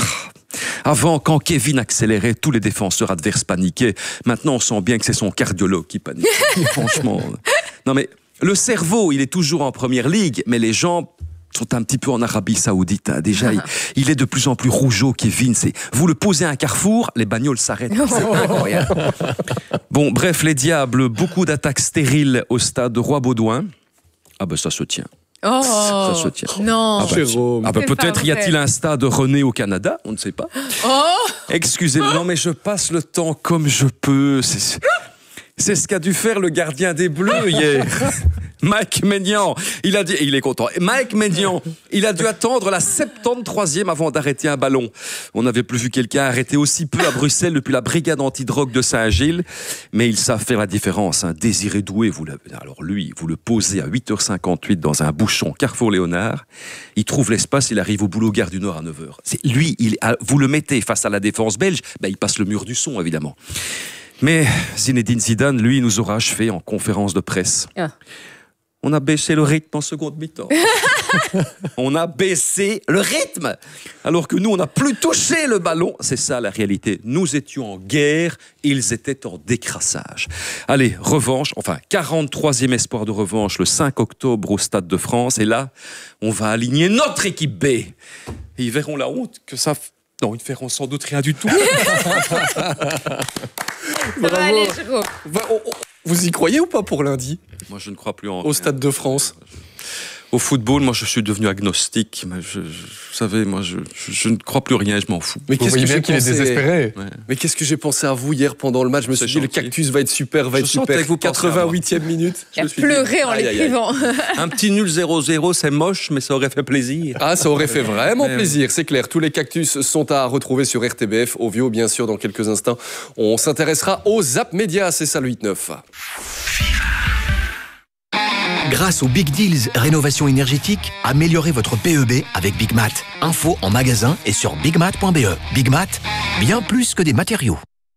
Avant, quand Kevin accélérait, tous les défenseurs adverses paniquaient. Maintenant, on sent bien que c'est son cardiologue qui panique. Franchement. Non mais, le cerveau, il est toujours en première ligue, mais les jambes sont un petit peu en Arabie Saoudite. Hein. Déjà, il, il est de plus en plus rougeau, Kevin. C'est, vous le posez à un carrefour, les bagnoles s'arrêtent. C'est incroyable. Bon, bref, les diables, beaucoup d'attaques stériles au stade de Roi-Baudouin. Ah ben, ça se tient. Oh, ça se tient. Non. Ah bah, ah bah peut-être y a-t-il un stade René au Canada, on ne sait pas. Oh. Excusez-moi, non mais je passe le temps comme je peux. C'est, c'est ce qu'a dû faire le gardien des Bleus hier. Mike Maignan, il a dit, et il est content. Mike Maignan, il a dû attendre la soixante-treizième avant d'arrêter un ballon. On n'avait plus vu quelqu'un arrêter aussi peu à Bruxelles depuis la brigade antidrogue de Saint-Gilles. Mais ils savent faire la différence. Hein. Désiré Doué, vous l'avez, alors lui, vous le posez à huit heures cinquante-huit dans un bouchon Carrefour Léonard. Il trouve l'espace, il arrive au boulot Gare du Nord à neuf heures. C'est, lui, il, vous le mettez face à la défense belge, ben, il passe le mur du son, évidemment. Mais Zinedine Zidane, lui, nous aura achevé en conférence de presse. Ah. On a baissé le rythme en seconde mi-temps. On a baissé le rythme. Alors que nous, on n'a plus touché le ballon. C'est ça la réalité. Nous étions en guerre, ils étaient en décrassage. Allez, revanche, enfin, quarante-troisième espoir de revanche le cinq octobre au Stade de France. Et là, on va aligner notre équipe B. Et ils verront la honte que ça... Non, ils ne feront sans doute rien du tout. Bravo. Allez, Jérôme. Vous y croyez ou pas pour lundi? Moi, je ne crois plus en... Au Stade de France. Au football, moi, je suis devenu agnostique. Je, je, vous savez, moi, je, je, je ne crois plus rien, je m'en fous. Mais qu'est-ce que j'ai qu'il pensé... est désespéré. Ouais. Mais qu'est-ce que j'ai pensé à vous hier pendant le match? Je me suis dit, le cactus va être super, va je être super. Vous quatre-vingt-huitième minute. Il a pleuré en l'écrivant. Un petit nul zéro zéro, c'est moche, mais ça aurait fait plaisir. Ah, ça aurait fait vraiment mais plaisir, c'est clair. Tous les cactus sont à retrouver sur R T B F. Ovio, bien sûr, dans quelques instants. On s'intéressera aux Zap Média, c'est ça le huit neuf. Grâce aux Big Deals Rénovation énergétique, améliorez votre P E B avec Big Mat. Info en magasin et sur bigmat point b e. Big Mat, bien plus que des matériaux.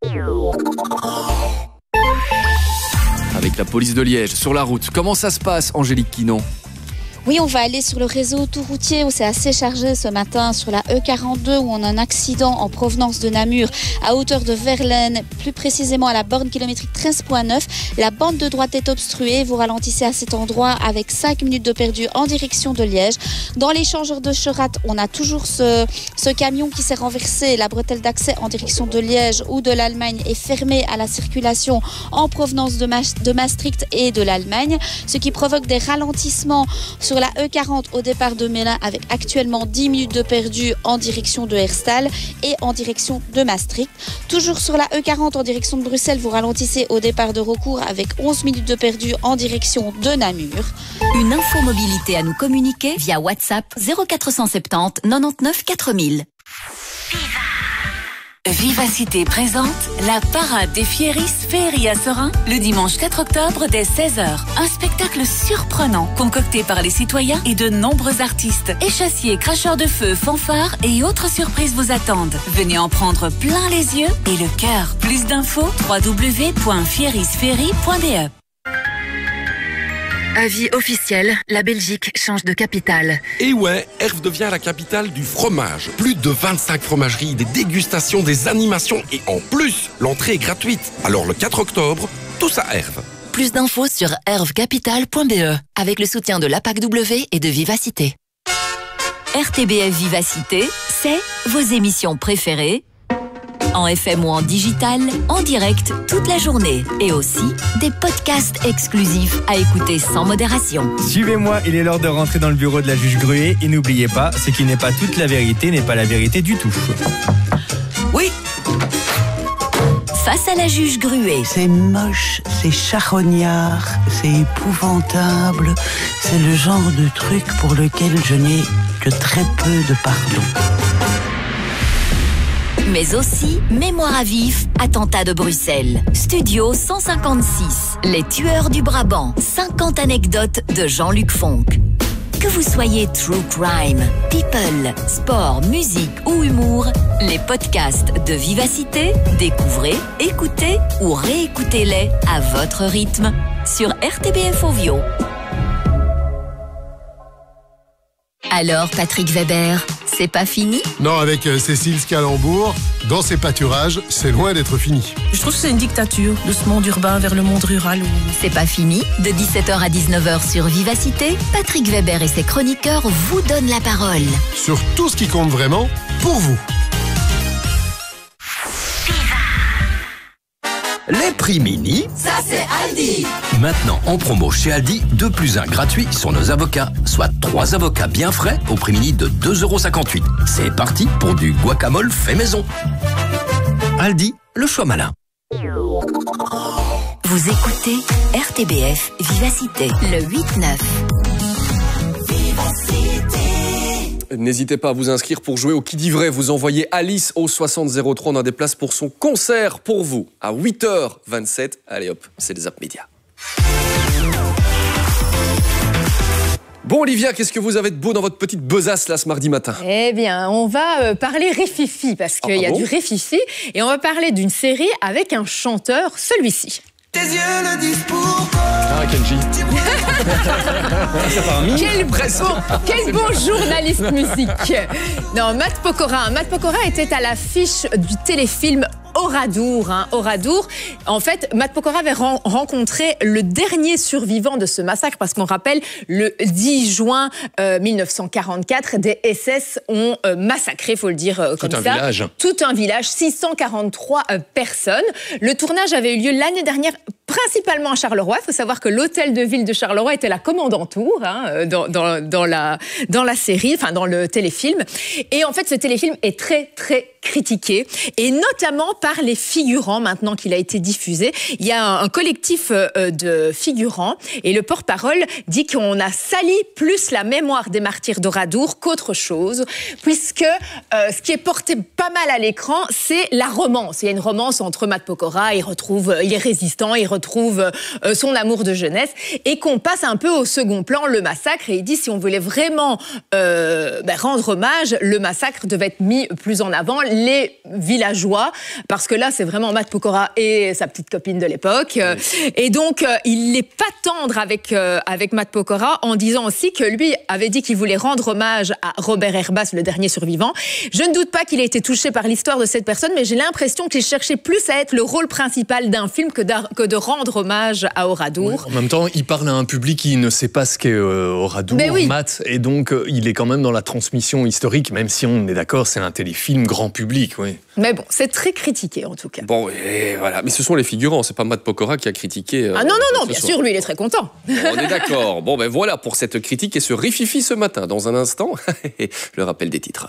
Avec la police de Liège, sur la route, comment ça se passe, Angélique Quinon? Oui, on va aller sur le réseau autoroutier où c'est assez chargé ce matin sur la E quarante-deux où on a un accident en provenance de Namur à hauteur de Verlaine, plus précisément à la borne kilométrique treize point neuf. La bande de droite est obstruée. Vous ralentissez à cet endroit avec cinq minutes de perdu en direction de Liège. Dans l'échangeur de Cherat, on a toujours ce, ce camion qui s'est renversé. La bretelle d'accès en direction de Liège ou de l'Allemagne est fermée à la circulation en provenance de, Ma- de Maastricht et de l'Allemagne, ce qui provoque des ralentissements sur Sur la E quarante au départ de Melun avec actuellement dix minutes de perdu en direction de Herstal et en direction de Maastricht. Toujours sur la E quarante en direction de Bruxelles, vous ralentissez au départ de Recourt avec onze minutes de perdu en direction de Namur. Une info mobilité à nous communiquer via WhatsApp zéro quatre cent soixante-dix quatre-vingt-neuf quatre mille. Vivacité présente la parade des Fieris Féerie à Serein le dimanche quatre octobre dès seize heures. Un spectacle surprenant concocté par les citoyens et de nombreux artistes. Échassiers, cracheurs de feu, fanfares et autres surprises vous attendent. Venez en prendre plein les yeux et le cœur. Plus d'infos w w w point fieris féerie point b e. Avis officiel, la Belgique change de capitale. Et ouais, Herve devient la capitale du fromage. Plus de vingt-cinq fromageries, des dégustations, des animations et en plus, l'entrée est gratuite. Alors le quatre octobre, tous à Herve. Plus d'infos sur herve capitale point b e avec le soutien de l'A P A C W et de Vivacité. R T B F Vivacité, c'est vos émissions préférées en F M ou en digital, en direct toute la journée. Et aussi des podcasts exclusifs à écouter sans modération. Suivez-moi, il est l'heure de rentrer dans le bureau de la juge Gruet. Et n'oubliez pas, ce qui n'est pas toute la vérité n'est pas la vérité du tout. Oui. Face à la juge Gruet. C'est moche, c'est charognard, c'est épouvantable. C'est le genre de truc pour lequel je n'ai que très peu de pardon. Mais aussi Mémoire à vif, attentat de Bruxelles. Studio cent cinquante-six, Les tueurs du Brabant. cinquante anecdotes de Jean-Luc Fonck. Que vous soyez true crime, people, sport, musique ou humour, les podcasts de Vivacité, découvrez, écoutez ou réécoutez-les à votre rythme sur R T B F Ovio. Alors, Patrick Weber, c'est pas fini ? Non, avec Cécile Scalambour, dans ses pâturages, c'est loin d'être fini. Je trouve que c'est une dictature, de ce monde urbain vers le monde rural. Où... C'est pas fini. De dix-sept heures à dix-neuf heures sur Vivacité, Patrick Weber et ses chroniqueurs vous donnent la parole. Sur tout ce qui compte vraiment, pour vous. Les prix mini, ça c'est Aldi. Maintenant en promo chez Aldi, deux plus un gratuit sur nos avocats, soit trois avocats bien frais au prix mini de deux euros cinquante-huit. C'est parti pour du guacamole fait maison. Aldi, le choix malin. Vous écoutez R T B F Vivacité, le huit neuf. N'hésitez pas à vous inscrire pour jouer au Qui dit vrai. Vous envoyez Alice au soixante zéro trois. On a des places pour son concert pour vous à huit heures vingt-sept. Allez hop, c'est les Zap Média. Bon Olivia, qu'est-ce que vous avez de beau dans votre petite besace là ce mardi matin ? Eh bien, on va euh, parler Rififi parce qu'il ah, y a bon du Rififi et on va parler d'une série avec un chanteur, celui-ci. Tes yeux le disent pourquoi. Ah, Kenji. Quel bon, quel bon journaliste musique. Non, Matt Pokora. Matt Pokora était à l'affiche du téléfilm Oradour, hein, Oradour. En fait, Matt Pokora avait ren- rencontré le dernier survivant de ce massacre parce qu'on rappelle, le dix juin euh, mille neuf cent quarante-quatre, des S S ont euh, massacré, faut le dire euh, comme Tout un ça. village. Tout un village, six cent quarante-trois euh, personnes. Le tournage avait eu lieu l'année dernière, principalement à Charleroi. Il faut savoir que l'hôtel de ville de Charleroi était la commandantour hein, dans, dans, dans, la, dans la série, enfin dans le téléfilm. Et en fait, ce téléfilm est très, très critiqué, et notamment par les figurants, maintenant qu'il a été diffusé. Il y a un, un collectif euh, de figurants, et le porte-parole dit qu'on a sali plus la mémoire des martyrs d'Oradour qu'autre chose, puisque euh, ce qui est porté pas mal à l'écran, c'est la romance. Il y a une romance entre Matt Pokora, il retrouve, il est résistant, il retrouve euh, son amour de jeunesse, et qu'on passe un peu au second plan le massacre, et il dit si on voulait vraiment euh, ben, rendre hommage, le massacre devait être mis plus en avant, les villageois, parce que là, c'est vraiment Matt Pokora et sa petite copine de l'époque. Oui. Et donc, euh, il n'est pas tendre avec, euh, avec Matt Pokora, en disant aussi que lui avait dit qu'il voulait rendre hommage à Robert Herbas, le dernier survivant. Je ne doute pas qu'il ait été touché par l'histoire de cette personne, mais j'ai l'impression qu'il cherchait plus à être le rôle principal d'un film que, que de rendre hommage à Oradour. Oui, en même temps, il parle à un public qui ne sait pas ce qu'est euh, Oradour, oui. Matt, et donc euh, il est quand même dans la transmission historique, même si on est d'accord, c'est un téléfilm grand public. Oui. Mais bon, c'est très critiqué en tout cas. Bon, et voilà. Mais ce sont les figurants, c'est pas Matt Pokora qui a critiqué. Euh, ah non, non, non, bien sûr, lui, il est très content. Bon, on est d'accord. Bon, ben voilà pour cette critique et ce rififi ce matin. Dans un instant, le rappel des titres.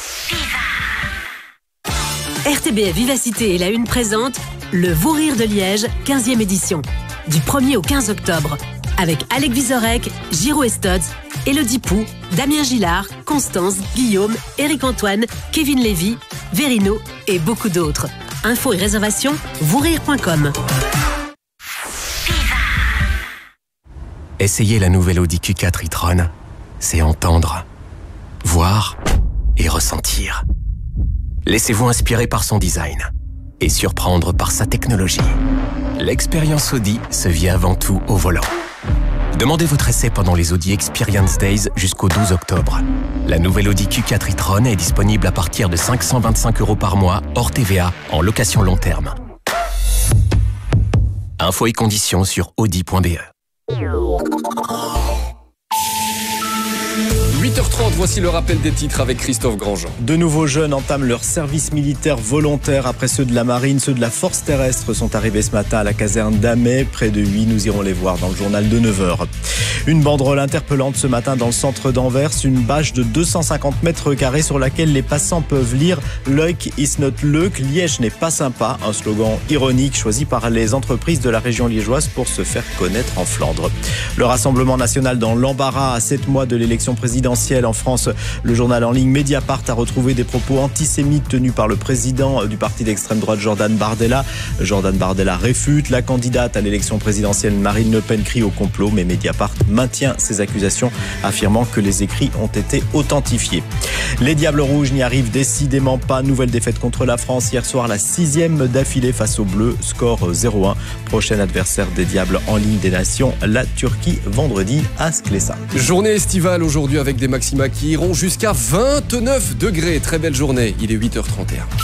R T B F Vivacité et la Une présente le Vous Rire de Liège, quinzième édition. Du premier au quinze octobre. Avec Alec Vizorek, Giro Estotz, Élodie Pou, Damien Gillard, Constance, Guillaume, Éric Antoine, Kevin Lévy, Verino et beaucoup d'autres. Infos et réservations, vousrire point com. Essayez la nouvelle Audi Q quatre e-tron. C'est entendre, voir et ressentir. Laissez-vous inspirer par son design et surprendre par sa technologie. L'expérience Audi se vit avant tout au volant. Demandez votre essai pendant les Audi Experience Days jusqu'au douze octobre. La nouvelle Audi Q quatre e-tron est disponible à partir de cinq cent vingt-cinq euros par mois, hors T V A, en location long terme. Infos et conditions sur audi point b e. huit heures trente, voici le rappel des titres avec Christophe Grandjean. De nouveaux jeunes entament leur service militaire volontaire après ceux de la marine. Ceux de la force terrestre sont arrivés ce matin à la caserne d'Amay, près de Huy. Nous irons les voir dans le journal de neuf heures. Une banderole interpellante ce matin dans le centre d'Anvers, une bâche de deux cent cinquante mètres carrés sur laquelle les passants peuvent lire « Leuk is not leuk », Liège n'est pas sympa, un slogan ironique choisi par les entreprises de la région liégeoise pour se faire connaître en Flandre. Le Rassemblement national dans l'embarras à sept mois de l'élection présidentielle en France. Le journal en ligne Mediapart a retrouvé des propos antisémites tenus par le président du parti d'extrême droite Jordan Bardella. Jordan Bardella réfute. La candidate à l'élection présidentielle Marine Le Pen crie au complot, mais Mediapart maintient ses accusations, affirmant que les écrits ont été authentifiés. Les Diables Rouges n'y arrivent décidément pas. Nouvelle défaite contre la France hier soir, la sixième d'affilée face aux Bleus. Score zéro un. Prochain adversaire des Diables en Ligue des Nations, la Turquie, vendredi à Sklesa. Journée estivale aujourd'hui avec des maxima qui iront jusqu'à vingt-neuf degrés. Très belle journée, il est huit heures trente et un.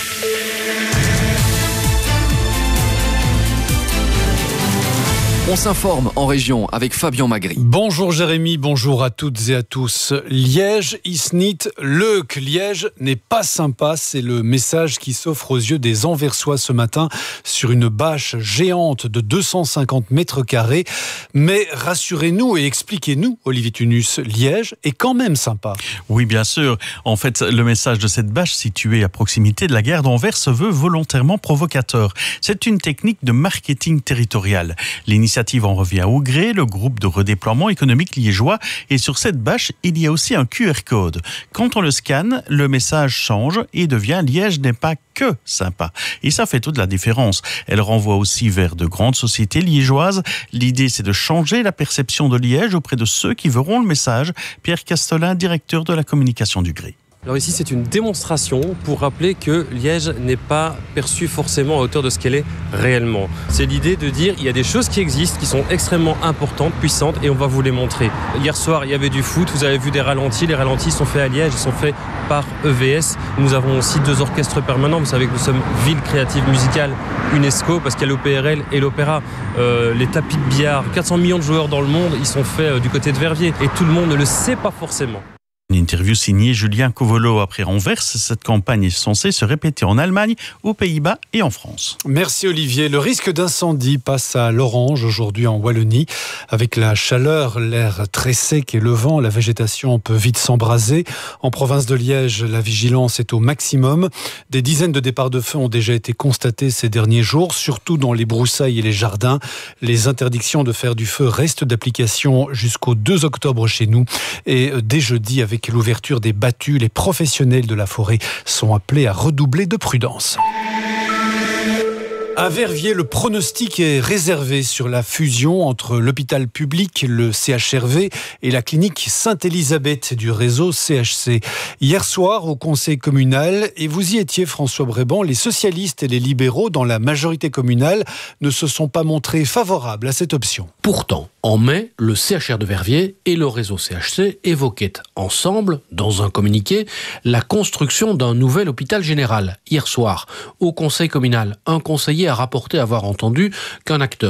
On s'informe en région avec Fabien Magri. Bonjour Jérémy, bonjour à toutes et à tous. Liège is niet leuk. Liège n'est pas sympa, c'est le message qui s'offre aux yeux des Anversois ce matin sur une bâche géante de deux cent cinquante mètres carrés. Mais rassurez-nous et expliquez-nous, Olivier Tunus, Liège est quand même sympa. Oui, bien sûr. En fait, le message de cette bâche située à proximité de la gare d'Anvers se veut volontairement provocateur. C'est une technique de marketing territorial. L'initiative en revient au gré, le groupe de redéploiement économique liégeois, et sur cette bâche, il y a aussi un Q R code. Quand on le scanne, le message change et devient « Liège n'est pas que sympa ». Et ça fait toute la différence. Elle renvoie aussi vers de grandes sociétés liégeoises. L'idée, c'est de changer la perception de Liège auprès de ceux qui verront le message. Pierre Castolin, directeur de la communication du gré. Alors ici, c'est une démonstration pour rappeler que Liège n'est pas perçue forcément à hauteur de ce qu'elle est réellement. C'est l'idée de dire il y a des choses qui existent, qui sont extrêmement importantes, puissantes, et on va vous les montrer. Hier soir, il y avait du foot, vous avez vu des ralentis. Les ralentis sont faits à Liège, ils sont faits par E V S. Nous avons aussi deux orchestres permanents. Vous savez que nous sommes ville créative musicale UNESCO, parce qu'il y a l'O P R L et l'opéra. Euh, les tapis de billard, quatre cents millions de joueurs dans le monde, ils sont faits euh, du côté de Verviers. Et tout le monde ne le sait pas forcément. Une interview signée Julien Covolo après Anvers. Cette campagne est censée se répéter en Allemagne, aux Pays-Bas et en France. Merci Olivier. Le risque d'incendie passe à l'orange aujourd'hui en Wallonie. Avec la chaleur, l'air très sec et le vent, la végétation peut vite s'embraser. En province de Liège, la vigilance est au maximum. Des dizaines de départs de feu ont déjà été constatés ces derniers jours, surtout dans les broussailles et les jardins. Les interdictions de faire du feu restent d'application jusqu'au deux octobre chez nous. Et dès jeudi, avec l'ouverture des battues, les professionnels de la forêt sont appelés à redoubler de prudence. À Verviers, le pronostic est réservé sur la fusion entre l'hôpital public, le C H R V, et la clinique Sainte-Élisabeth du réseau C H C. Hier soir, au conseil communal, et vous y étiez François Bréban, les socialistes et les libéraux dans la majorité communale ne se sont pas montrés favorables à cette option. Pourtant, en mai, le C H R de Verviers et le réseau C H C évoquaient ensemble, dans un communiqué, la construction d'un nouvel hôpital général. Hier soir, au conseil communal, un conseiller a rapporté avoir entendu qu'un acteur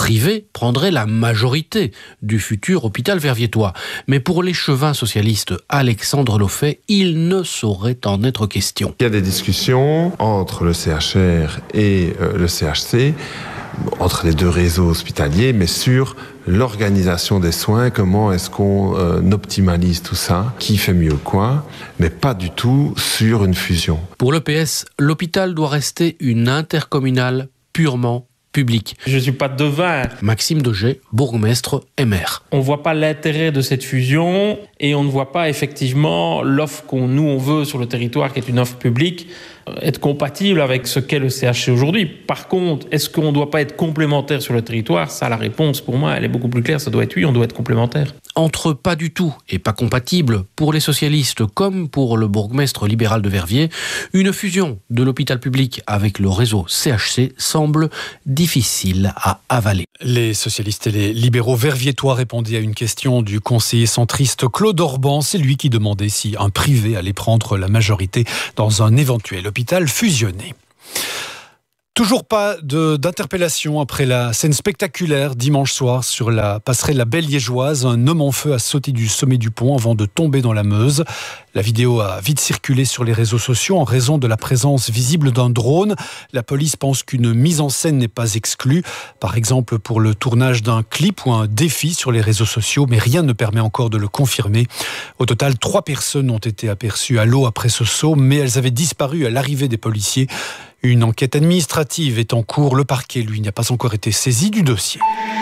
privé prendrait la majorité du futur hôpital verviétois. Mais pour l'échevin socialiste Alexandre Lofay, il ne saurait en être question. Il y a des discussions entre le C H R et euh, le C H C, entre les deux réseaux hospitaliers, mais sur l'organisation des soins, comment est-ce qu'on euh, optimalise tout ça, qui fait mieux quoi, mais pas du tout sur une fusion. Pour l'E P S, l'hôpital doit rester une intercommunale purement publique. Je ne suis pas devin. Maxime Deget, bourgmestre et maire. On ne voit pas l'intérêt de cette fusion et on ne voit pas effectivement l'offre qu'on nous on veut sur le territoire, qui est une offre publique, être compatible avec ce qu'est le C H C aujourd'hui. Par contre, est-ce qu'on ne doit pas être complémentaire sur le territoire? Ça, la réponse, pour moi, elle est beaucoup plus claire. Ça doit être oui, on doit être complémentaire. Entre pas du tout et pas compatible, pour les socialistes comme pour le bourgmestre libéral de Verviers, une fusion de l'hôpital public avec le réseau C H C semble difficile à avaler. Les socialistes et les libéraux verviétois répondaient à une question du conseiller centriste Claude Orban. C'est lui qui demandait si un privé allait prendre la majorité dans un éventuel hôpital fusionné. Toujours pas de, d'interpellation après la scène spectaculaire dimanche soir sur la passerelle La Belle-Liégeoise. Un homme en feu a sauté du sommet du pont avant de tomber dans la Meuse. La vidéo a vite circulé sur les réseaux sociaux en raison de la présence visible d'un drone. La police pense qu'une mise en scène n'est pas exclue, par exemple pour le tournage d'un clip ou un défi sur les réseaux sociaux, mais rien ne permet encore de le confirmer. Au total, trois personnes ont été aperçues à l'eau après ce saut, mais elles avaient disparu à l'arrivée des policiers. Une enquête administrative est en cours. Le parquet, lui, n'a pas encore été saisi du dossier.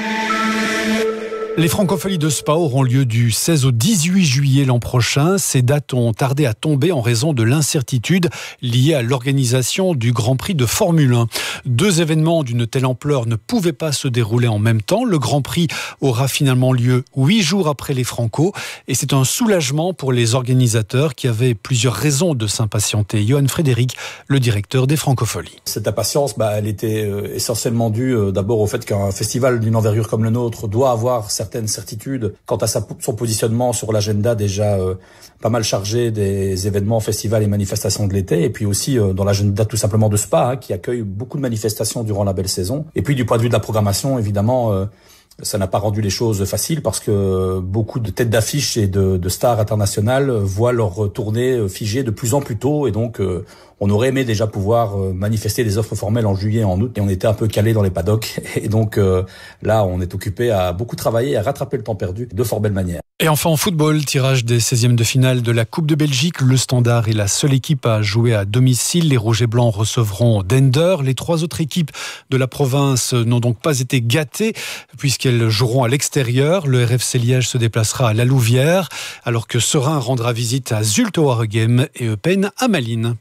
Les Francopholies de Spa auront lieu du seize au dix-huit juillet l'an prochain. Ces dates ont tardé à tomber en raison de l'incertitude liée à l'organisation du Grand Prix de Formule un. Deux événements d'une telle ampleur ne pouvaient pas se dérouler en même temps. Le Grand Prix aura finalement lieu huit jours après les Franco et c'est un soulagement pour les organisateurs qui avaient plusieurs raisons de s'impatienter. Johan Frédéric, le directeur des Francopholies. Cette impatience, bah, elle était euh, essentiellement due euh, d'abord au fait qu'un festival d'une envergure comme le nôtre doit avoir certaines certitudes quant à sa, son positionnement sur l'agenda déjà euh, pas mal chargé des événements, festivals et manifestations de l'été, et puis aussi euh, dans l'agenda tout simplement de Spa, hein, qui accueille beaucoup de manifestations durant la belle saison. Et puis du point de vue de la programmation, évidemment, euh, ça n'a pas rendu les choses faciles parce que beaucoup de têtes d'affiche et de, de stars internationales voient leur tournée figée de plus en plus tôt, et donc euh, on aurait aimé déjà pouvoir manifester des offres formelles en juillet et en août, et on était un peu calé dans les paddocks. Et donc euh, là, on est occupé à beaucoup travailler, à rattraper le temps perdu de fort belle manière. Et enfin en football, tirage des seizièmes de finale de la Coupe de Belgique. Le Standard est la seule équipe à jouer à domicile. Les Rouges et Blancs recevront Dender. Les trois autres équipes de la province n'ont donc pas été gâtées puisqu'elles joueront à l'extérieur. Le R F C Liège se déplacera à La Louvière alors que Serein rendra visite à Zulte Waregem et Eupen à Malines.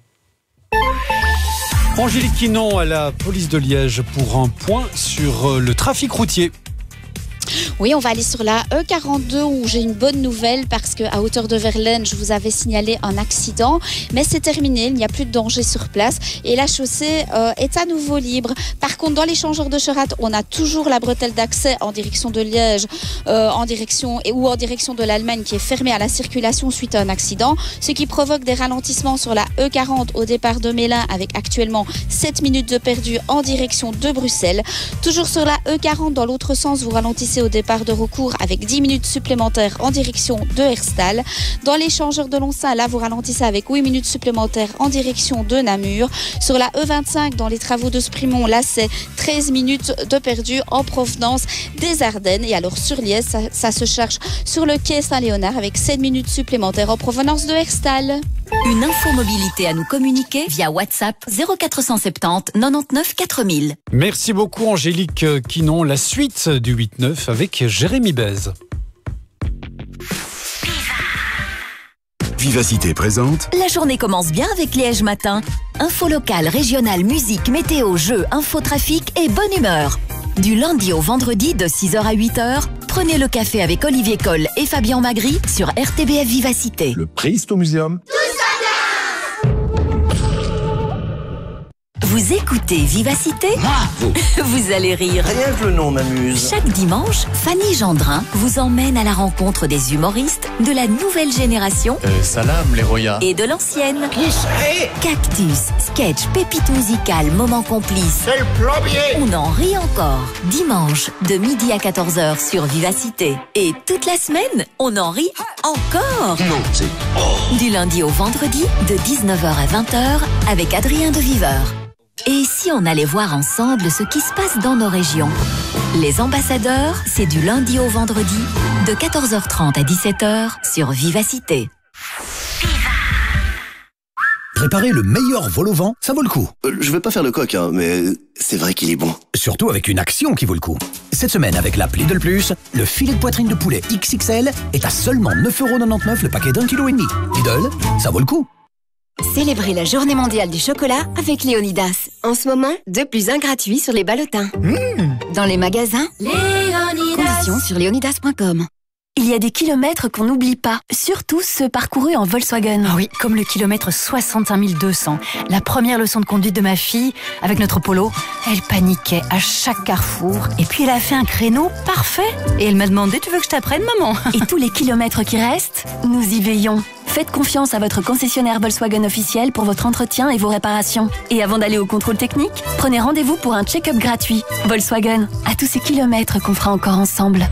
Angélique Quinon à la police de Liège pour un point sur le trafic routier. Oui, on va aller sur la E quarante-deux où j'ai une bonne nouvelle parce qu'à hauteur de Verlaine, je vous avais signalé un accident, mais c'est terminé, il n'y a plus de danger sur place et la chaussée euh, est à nouveau libre. Par contre, dans l'échangeur de Cherat, on a toujours la bretelle d'accès en direction de Liège euh, en direction, et, ou en direction de l'Allemagne qui est fermée à la circulation suite à un accident, ce qui provoque des ralentissements sur la E quarante au départ de Mélin avec actuellement sept minutes de perdu en direction de Bruxelles. Toujours sur la E quarante, dans l'autre sens, vous ralentissez au départ de recours avec dix minutes supplémentaires en direction de Herstal. Dans l'échangeur de Lonsin, là vous ralentissez avec huit minutes supplémentaires en direction de Namur. Sur la E vingt-cinq, dans les travaux de Sprimont, là c'est treize minutes de perdu en provenance des Ardennes. Et alors sur Liège, ça, ça se charge sur le quai Saint-Léonard avec sept minutes supplémentaires en provenance de Herstal. Une infomobilité à nous communiquer via WhatsApp zéro quatre cent soixante-dix quatre-vingt-neuf quatre mille. Merci beaucoup Angélique Quinon. La suite du huit neuf avec Jérémy Bèze. Vivacité présente. La journée commence bien avec Liège Matin. Info locale, régionale, musique, météo, jeux, info trafic et bonne humeur. Du lundi au vendredi de six heures à huit heures, prenez le café avec Olivier Coll et Fabien Magri sur R T B F Vivacité. Le Préhisto Museum. Vous écoutez Vivacité? Moi, vous. Vous allez rire. Rien que le nom m'amuse. Chaque dimanche, Fanny Gendrin vous emmène à la rencontre des humoristes de la nouvelle génération Euh, salam, les royas. et de l'ancienne. Qui c'est? Cactus, sketch, pépite musicale, moment complice. C'est le plombier. On en rit encore. Dimanche, de midi à quatorze heures sur Vivacité. Et toute la semaine, on en rit encore. Non, c'est... Oh. Du lundi au vendredi, de dix-neuf heures à vingt heures, avec Adrien de Viveur. Et si on allait voir ensemble ce qui se passe dans nos régions? Les ambassadeurs, c'est du lundi au vendredi, de quatorze heures trente à dix-sept heures, sur Vivacité. Préparer le meilleur vol au vent, ça vaut le coup. Euh, je vais pas faire le coq, hein, mais c'est vrai qu'il est bon. Surtout avec une action qui vaut le coup. Cette semaine, avec l'app Lidl Plus, le filet de poitrine de poulet X X L est à seulement neuf euros quatre-vingt-dix-neuf le paquet d'un kilo et demi. Lidl, ça vaut le coup. Célébrez la journée mondiale du chocolat avec Léonidas. En ce moment, deux plus un gratuit sur les ballotins. Mmh. Dans les magasins, Léonidas. Conditions sur léonidas point com. Il y a des kilomètres qu'on n'oublie pas, surtout ceux parcourus en Volkswagen. Ah oui, comme le kilomètre soixante-cinq mille deux cents. La première leçon de conduite de ma fille, avec notre Polo, elle paniquait à chaque carrefour. Et puis elle a fait un créneau parfait. Et elle m'a demandé, tu veux que je t'apprenne, maman? Et tous les kilomètres qui restent, nous y veillons. Faites confiance à votre concessionnaire Volkswagen officiel pour votre entretien et vos réparations. Et avant d'aller au contrôle technique, prenez rendez-vous pour un check-up gratuit. Volkswagen, à tous ces kilomètres qu'on fera encore ensemble.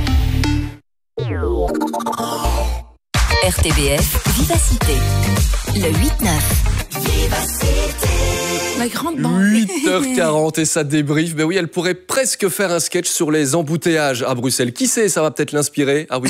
R T B F, Vivacité. Le huit neuf. Vivacité. La grande bande. huit heures quarante et ça débrief. Ben oui, elle pourrait presque faire un sketch sur les embouteillages à Bruxelles. Qui sait, ça va peut-être l'inspirer. Ah oui,